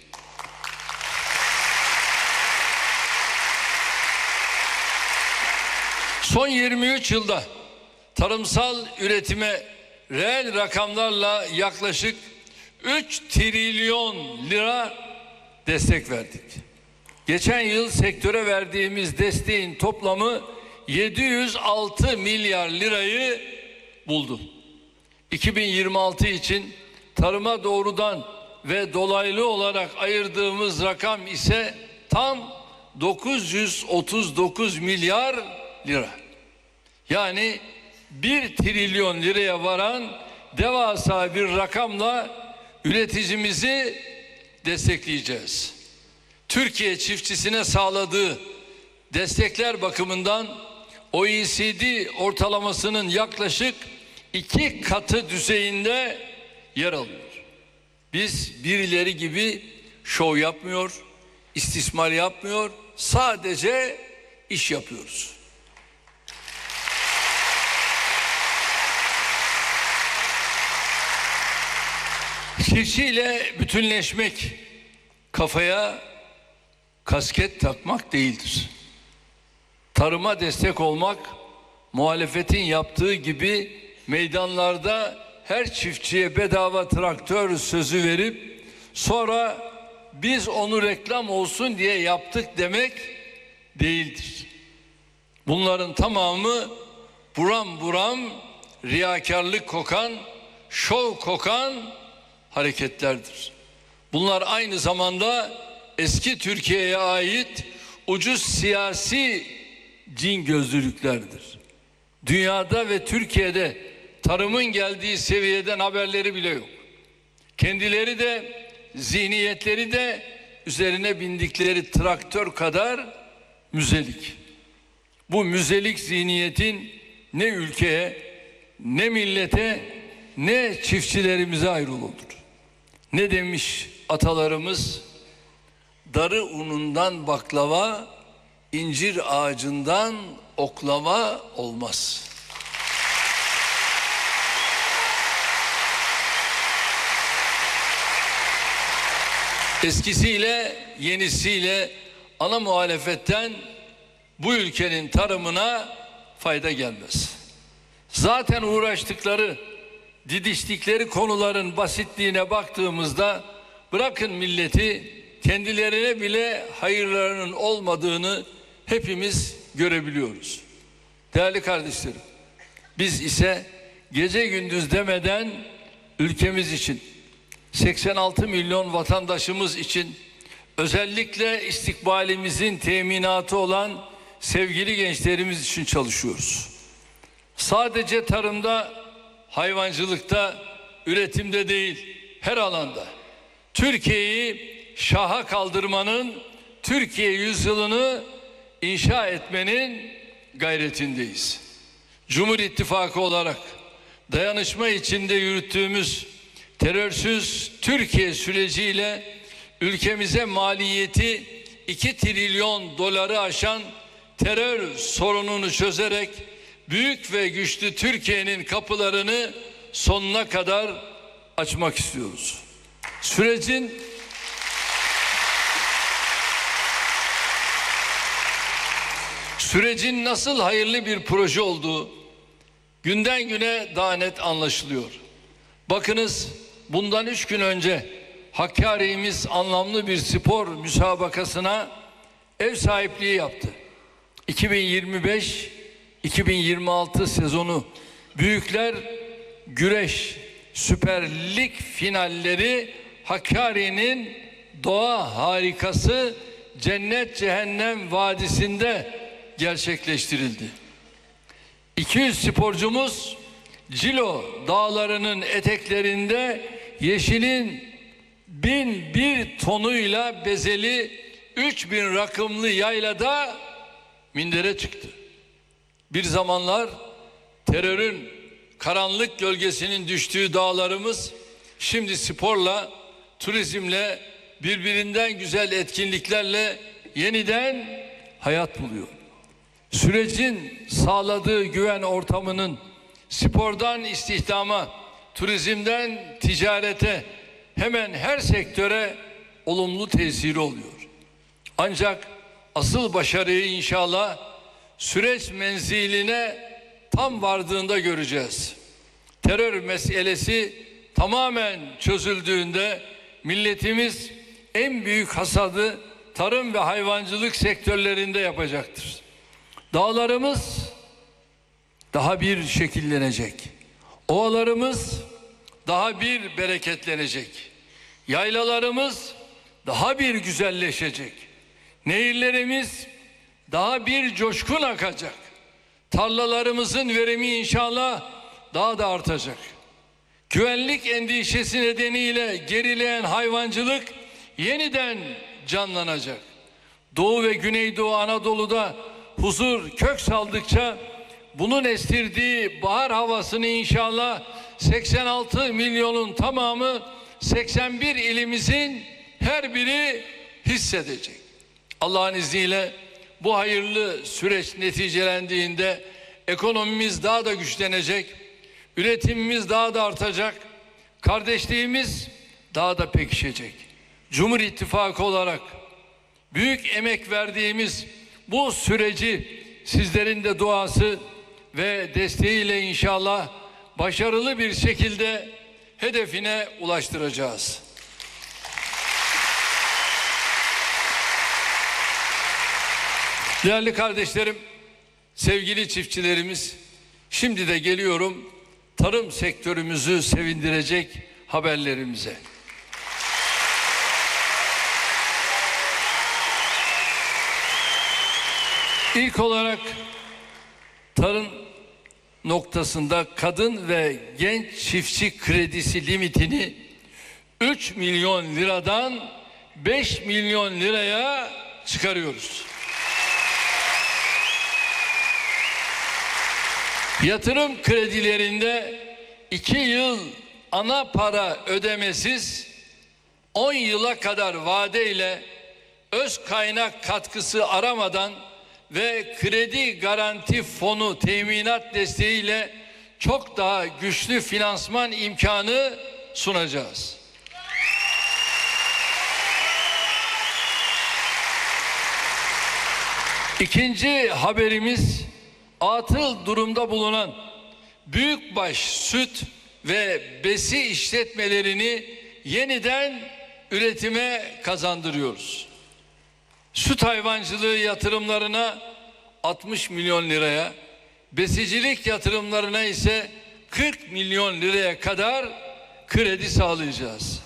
Son yirmi üç yılda tarımsal üretime reel rakamlarla yaklaşık üç trilyon lira destek verdik. Geçen yıl sektöre verdiğimiz desteğin toplamı yedi yüz altı milyar lirayı buldu. iki bin yirmi altı için tarıma doğrudan ve dolaylı olarak ayırdığımız rakam ise tam dokuz yüz otuz dokuz milyar lira. Yani bir trilyon liraya varan devasa bir rakamla üreticimizi destekleyeceğiz. Türkiye çiftçisine sağladığı destekler bakımından O E C D ortalamasının yaklaşık iki katı düzeyinde yer alıyor. Biz birileri gibi şov yapmıyor, istismar yapmıyor, sadece iş yapıyoruz. Çiftçiyle bütünleşmek kafaya kasket takmak değildir. Tarıma destek olmak, muhalefetin yaptığı gibi meydanlarda her çiftçiye bedava traktör sözü verip sonra biz onu reklam olsun diye yaptık demek değildir. Bunların tamamı buram buram riyakarlık kokan, şov kokan hareketlerdir. Bunlar aynı zamanda eski Türkiye'ye ait ucuz siyasi cin gözlülüklerdir. Dünyada ve Türkiye'de tarımın geldiği seviyeden haberleri bile yok. Kendileri de zihniyetleri de üzerine bindikleri traktör kadar müzelik. Bu müzelik zihniyetin ne ülkeye, ne millete, ne çiftçilerimize ayrılıdır. Ne demiş atalarımız? Darı unundan baklava, incir ağacından oklava olmaz. Eskisiyle yenisiyle ana muhalefetten bu ülkenin tarımına fayda gelmez. Zaten uğraştıkları, didiştikleri konuların basitliğine baktığımızda bırakın milleti, kendilerine bile hayırlarının olmadığını hepimiz görebiliyoruz. Değerli kardeşlerim, biz ise gece gündüz demeden ülkemiz için, seksen altı milyon vatandaşımız için, özellikle istikbalimizin teminatı olan sevgili gençlerimiz için çalışıyoruz. Sadece tarımda, hayvancılıkta, üretimde değil, her alanda Türkiye'yi şaha kaldırmanın, Türkiye yüzyılını inşa etmenin gayretindeyiz. Cumhur İttifakı olarak dayanışma içinde yürüttüğümüz terörsüz Türkiye süreciyle ülkemize maliyeti iki trilyon doları aşan terör sorununu çözerek büyük ve güçlü Türkiye'nin kapılarını sonuna kadar açmak istiyoruz. Sürecin sürecin nasıl hayırlı bir proje olduğu günden güne daha net anlaşılıyor. Bakınız, bundan üç gün önce Hakkari'miz anlamlı bir spor müsabakasına ev sahipliği yaptı. iki bin yirmi beş iki bin yirmi altı sezonu Büyükler Güreş Süper Lig finalleri Hakkari'nin doğa harikası Cennet Cehennem Vadisi'nde gerçekleştirildi. iki yüz sporcumuz Cilo dağlarının eteklerinde yeşilin bin bir tonuyla bezeli üç bin rakımlı yaylada mindere çıktı. Bir zamanlar terörün karanlık gölgesinin düştüğü dağlarımız şimdi sporla, turizmle, birbirinden güzel etkinliklerle yeniden hayat buluyor. Sürecin sağladığı güven ortamının spordan istihdama, turizmden ticarete, hemen her sektöre olumlu tesiri oluyor. Ancak asıl başarıyı inşallah süreç menziline tam vardığında göreceğiz. Terör meselesi tamamen çözüldüğünde milletimiz en büyük hasadı tarım ve hayvancılık sektörlerinde yapacaktır. Dağlarımız daha bir şekillenecek. Ovalarımız daha bir bereketlenecek. Yaylalarımız daha bir güzelleşecek. Nehirlerimiz daha bir coşkun akacak. Tarlalarımızın verimi inşallah daha da artacak. Güvenlik endişesi nedeniyle gerileyen hayvancılık yeniden canlanacak. Doğu ve Güneydoğu Anadolu'da huzur kök saldıkça bunun estirdiği bahar havasını inşallah seksen altı milyonun tamamı seksen bir ilimizin her biri hissedecek. Allah'ın izniyle bu hayırlı süreç neticelendiğinde ekonomimiz daha da güçlenecek, üretimimiz daha da artacak, kardeşliğimiz daha da pekişecek. Cumhur İttifakı olarak büyük emek verdiğimiz bu süreci sizlerin de duası ve desteğiyle inşallah başarılı bir şekilde hedefine ulaştıracağız. Değerli kardeşlerim, sevgili çiftçilerimiz, şimdi de geliyorum tarım sektörümüzü sevindirecek haberlerimize. İlk olarak tarım noktasında kadın ve genç çiftçi kredisi limitini üç milyon liradan beş milyon liraya çıkarıyoruz. Yatırım kredilerinde iki yıl ana para ödemesiz, on yıla kadar vadeyle öz kaynak katkısı aramadan ve kredi garanti fonu teminat desteğiyle çok daha güçlü finansman imkanı sunacağız. İkinci haberimiz, atıl durumda bulunan büyükbaş süt ve besi işletmelerini yeniden üretime kazandırıyoruz. Süt hayvancılığı yatırımlarına altmış milyon liraya, besicilik yatırımlarına ise kırk milyon liraya kadar kredi sağlayacağız.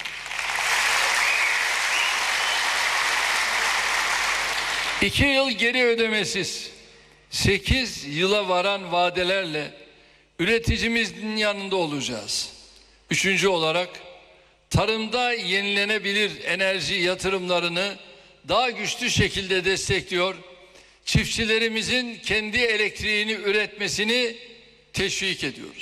İki yıl geri ödemesiz, sekiz yıla varan vadelerle üreticimizin yanında olacağız. Üçüncü olarak tarımda yenilenebilir enerji yatırımlarını daha güçlü şekilde destekliyor, çiftçilerimizin kendi elektriğini üretmesini teşvik ediyoruz.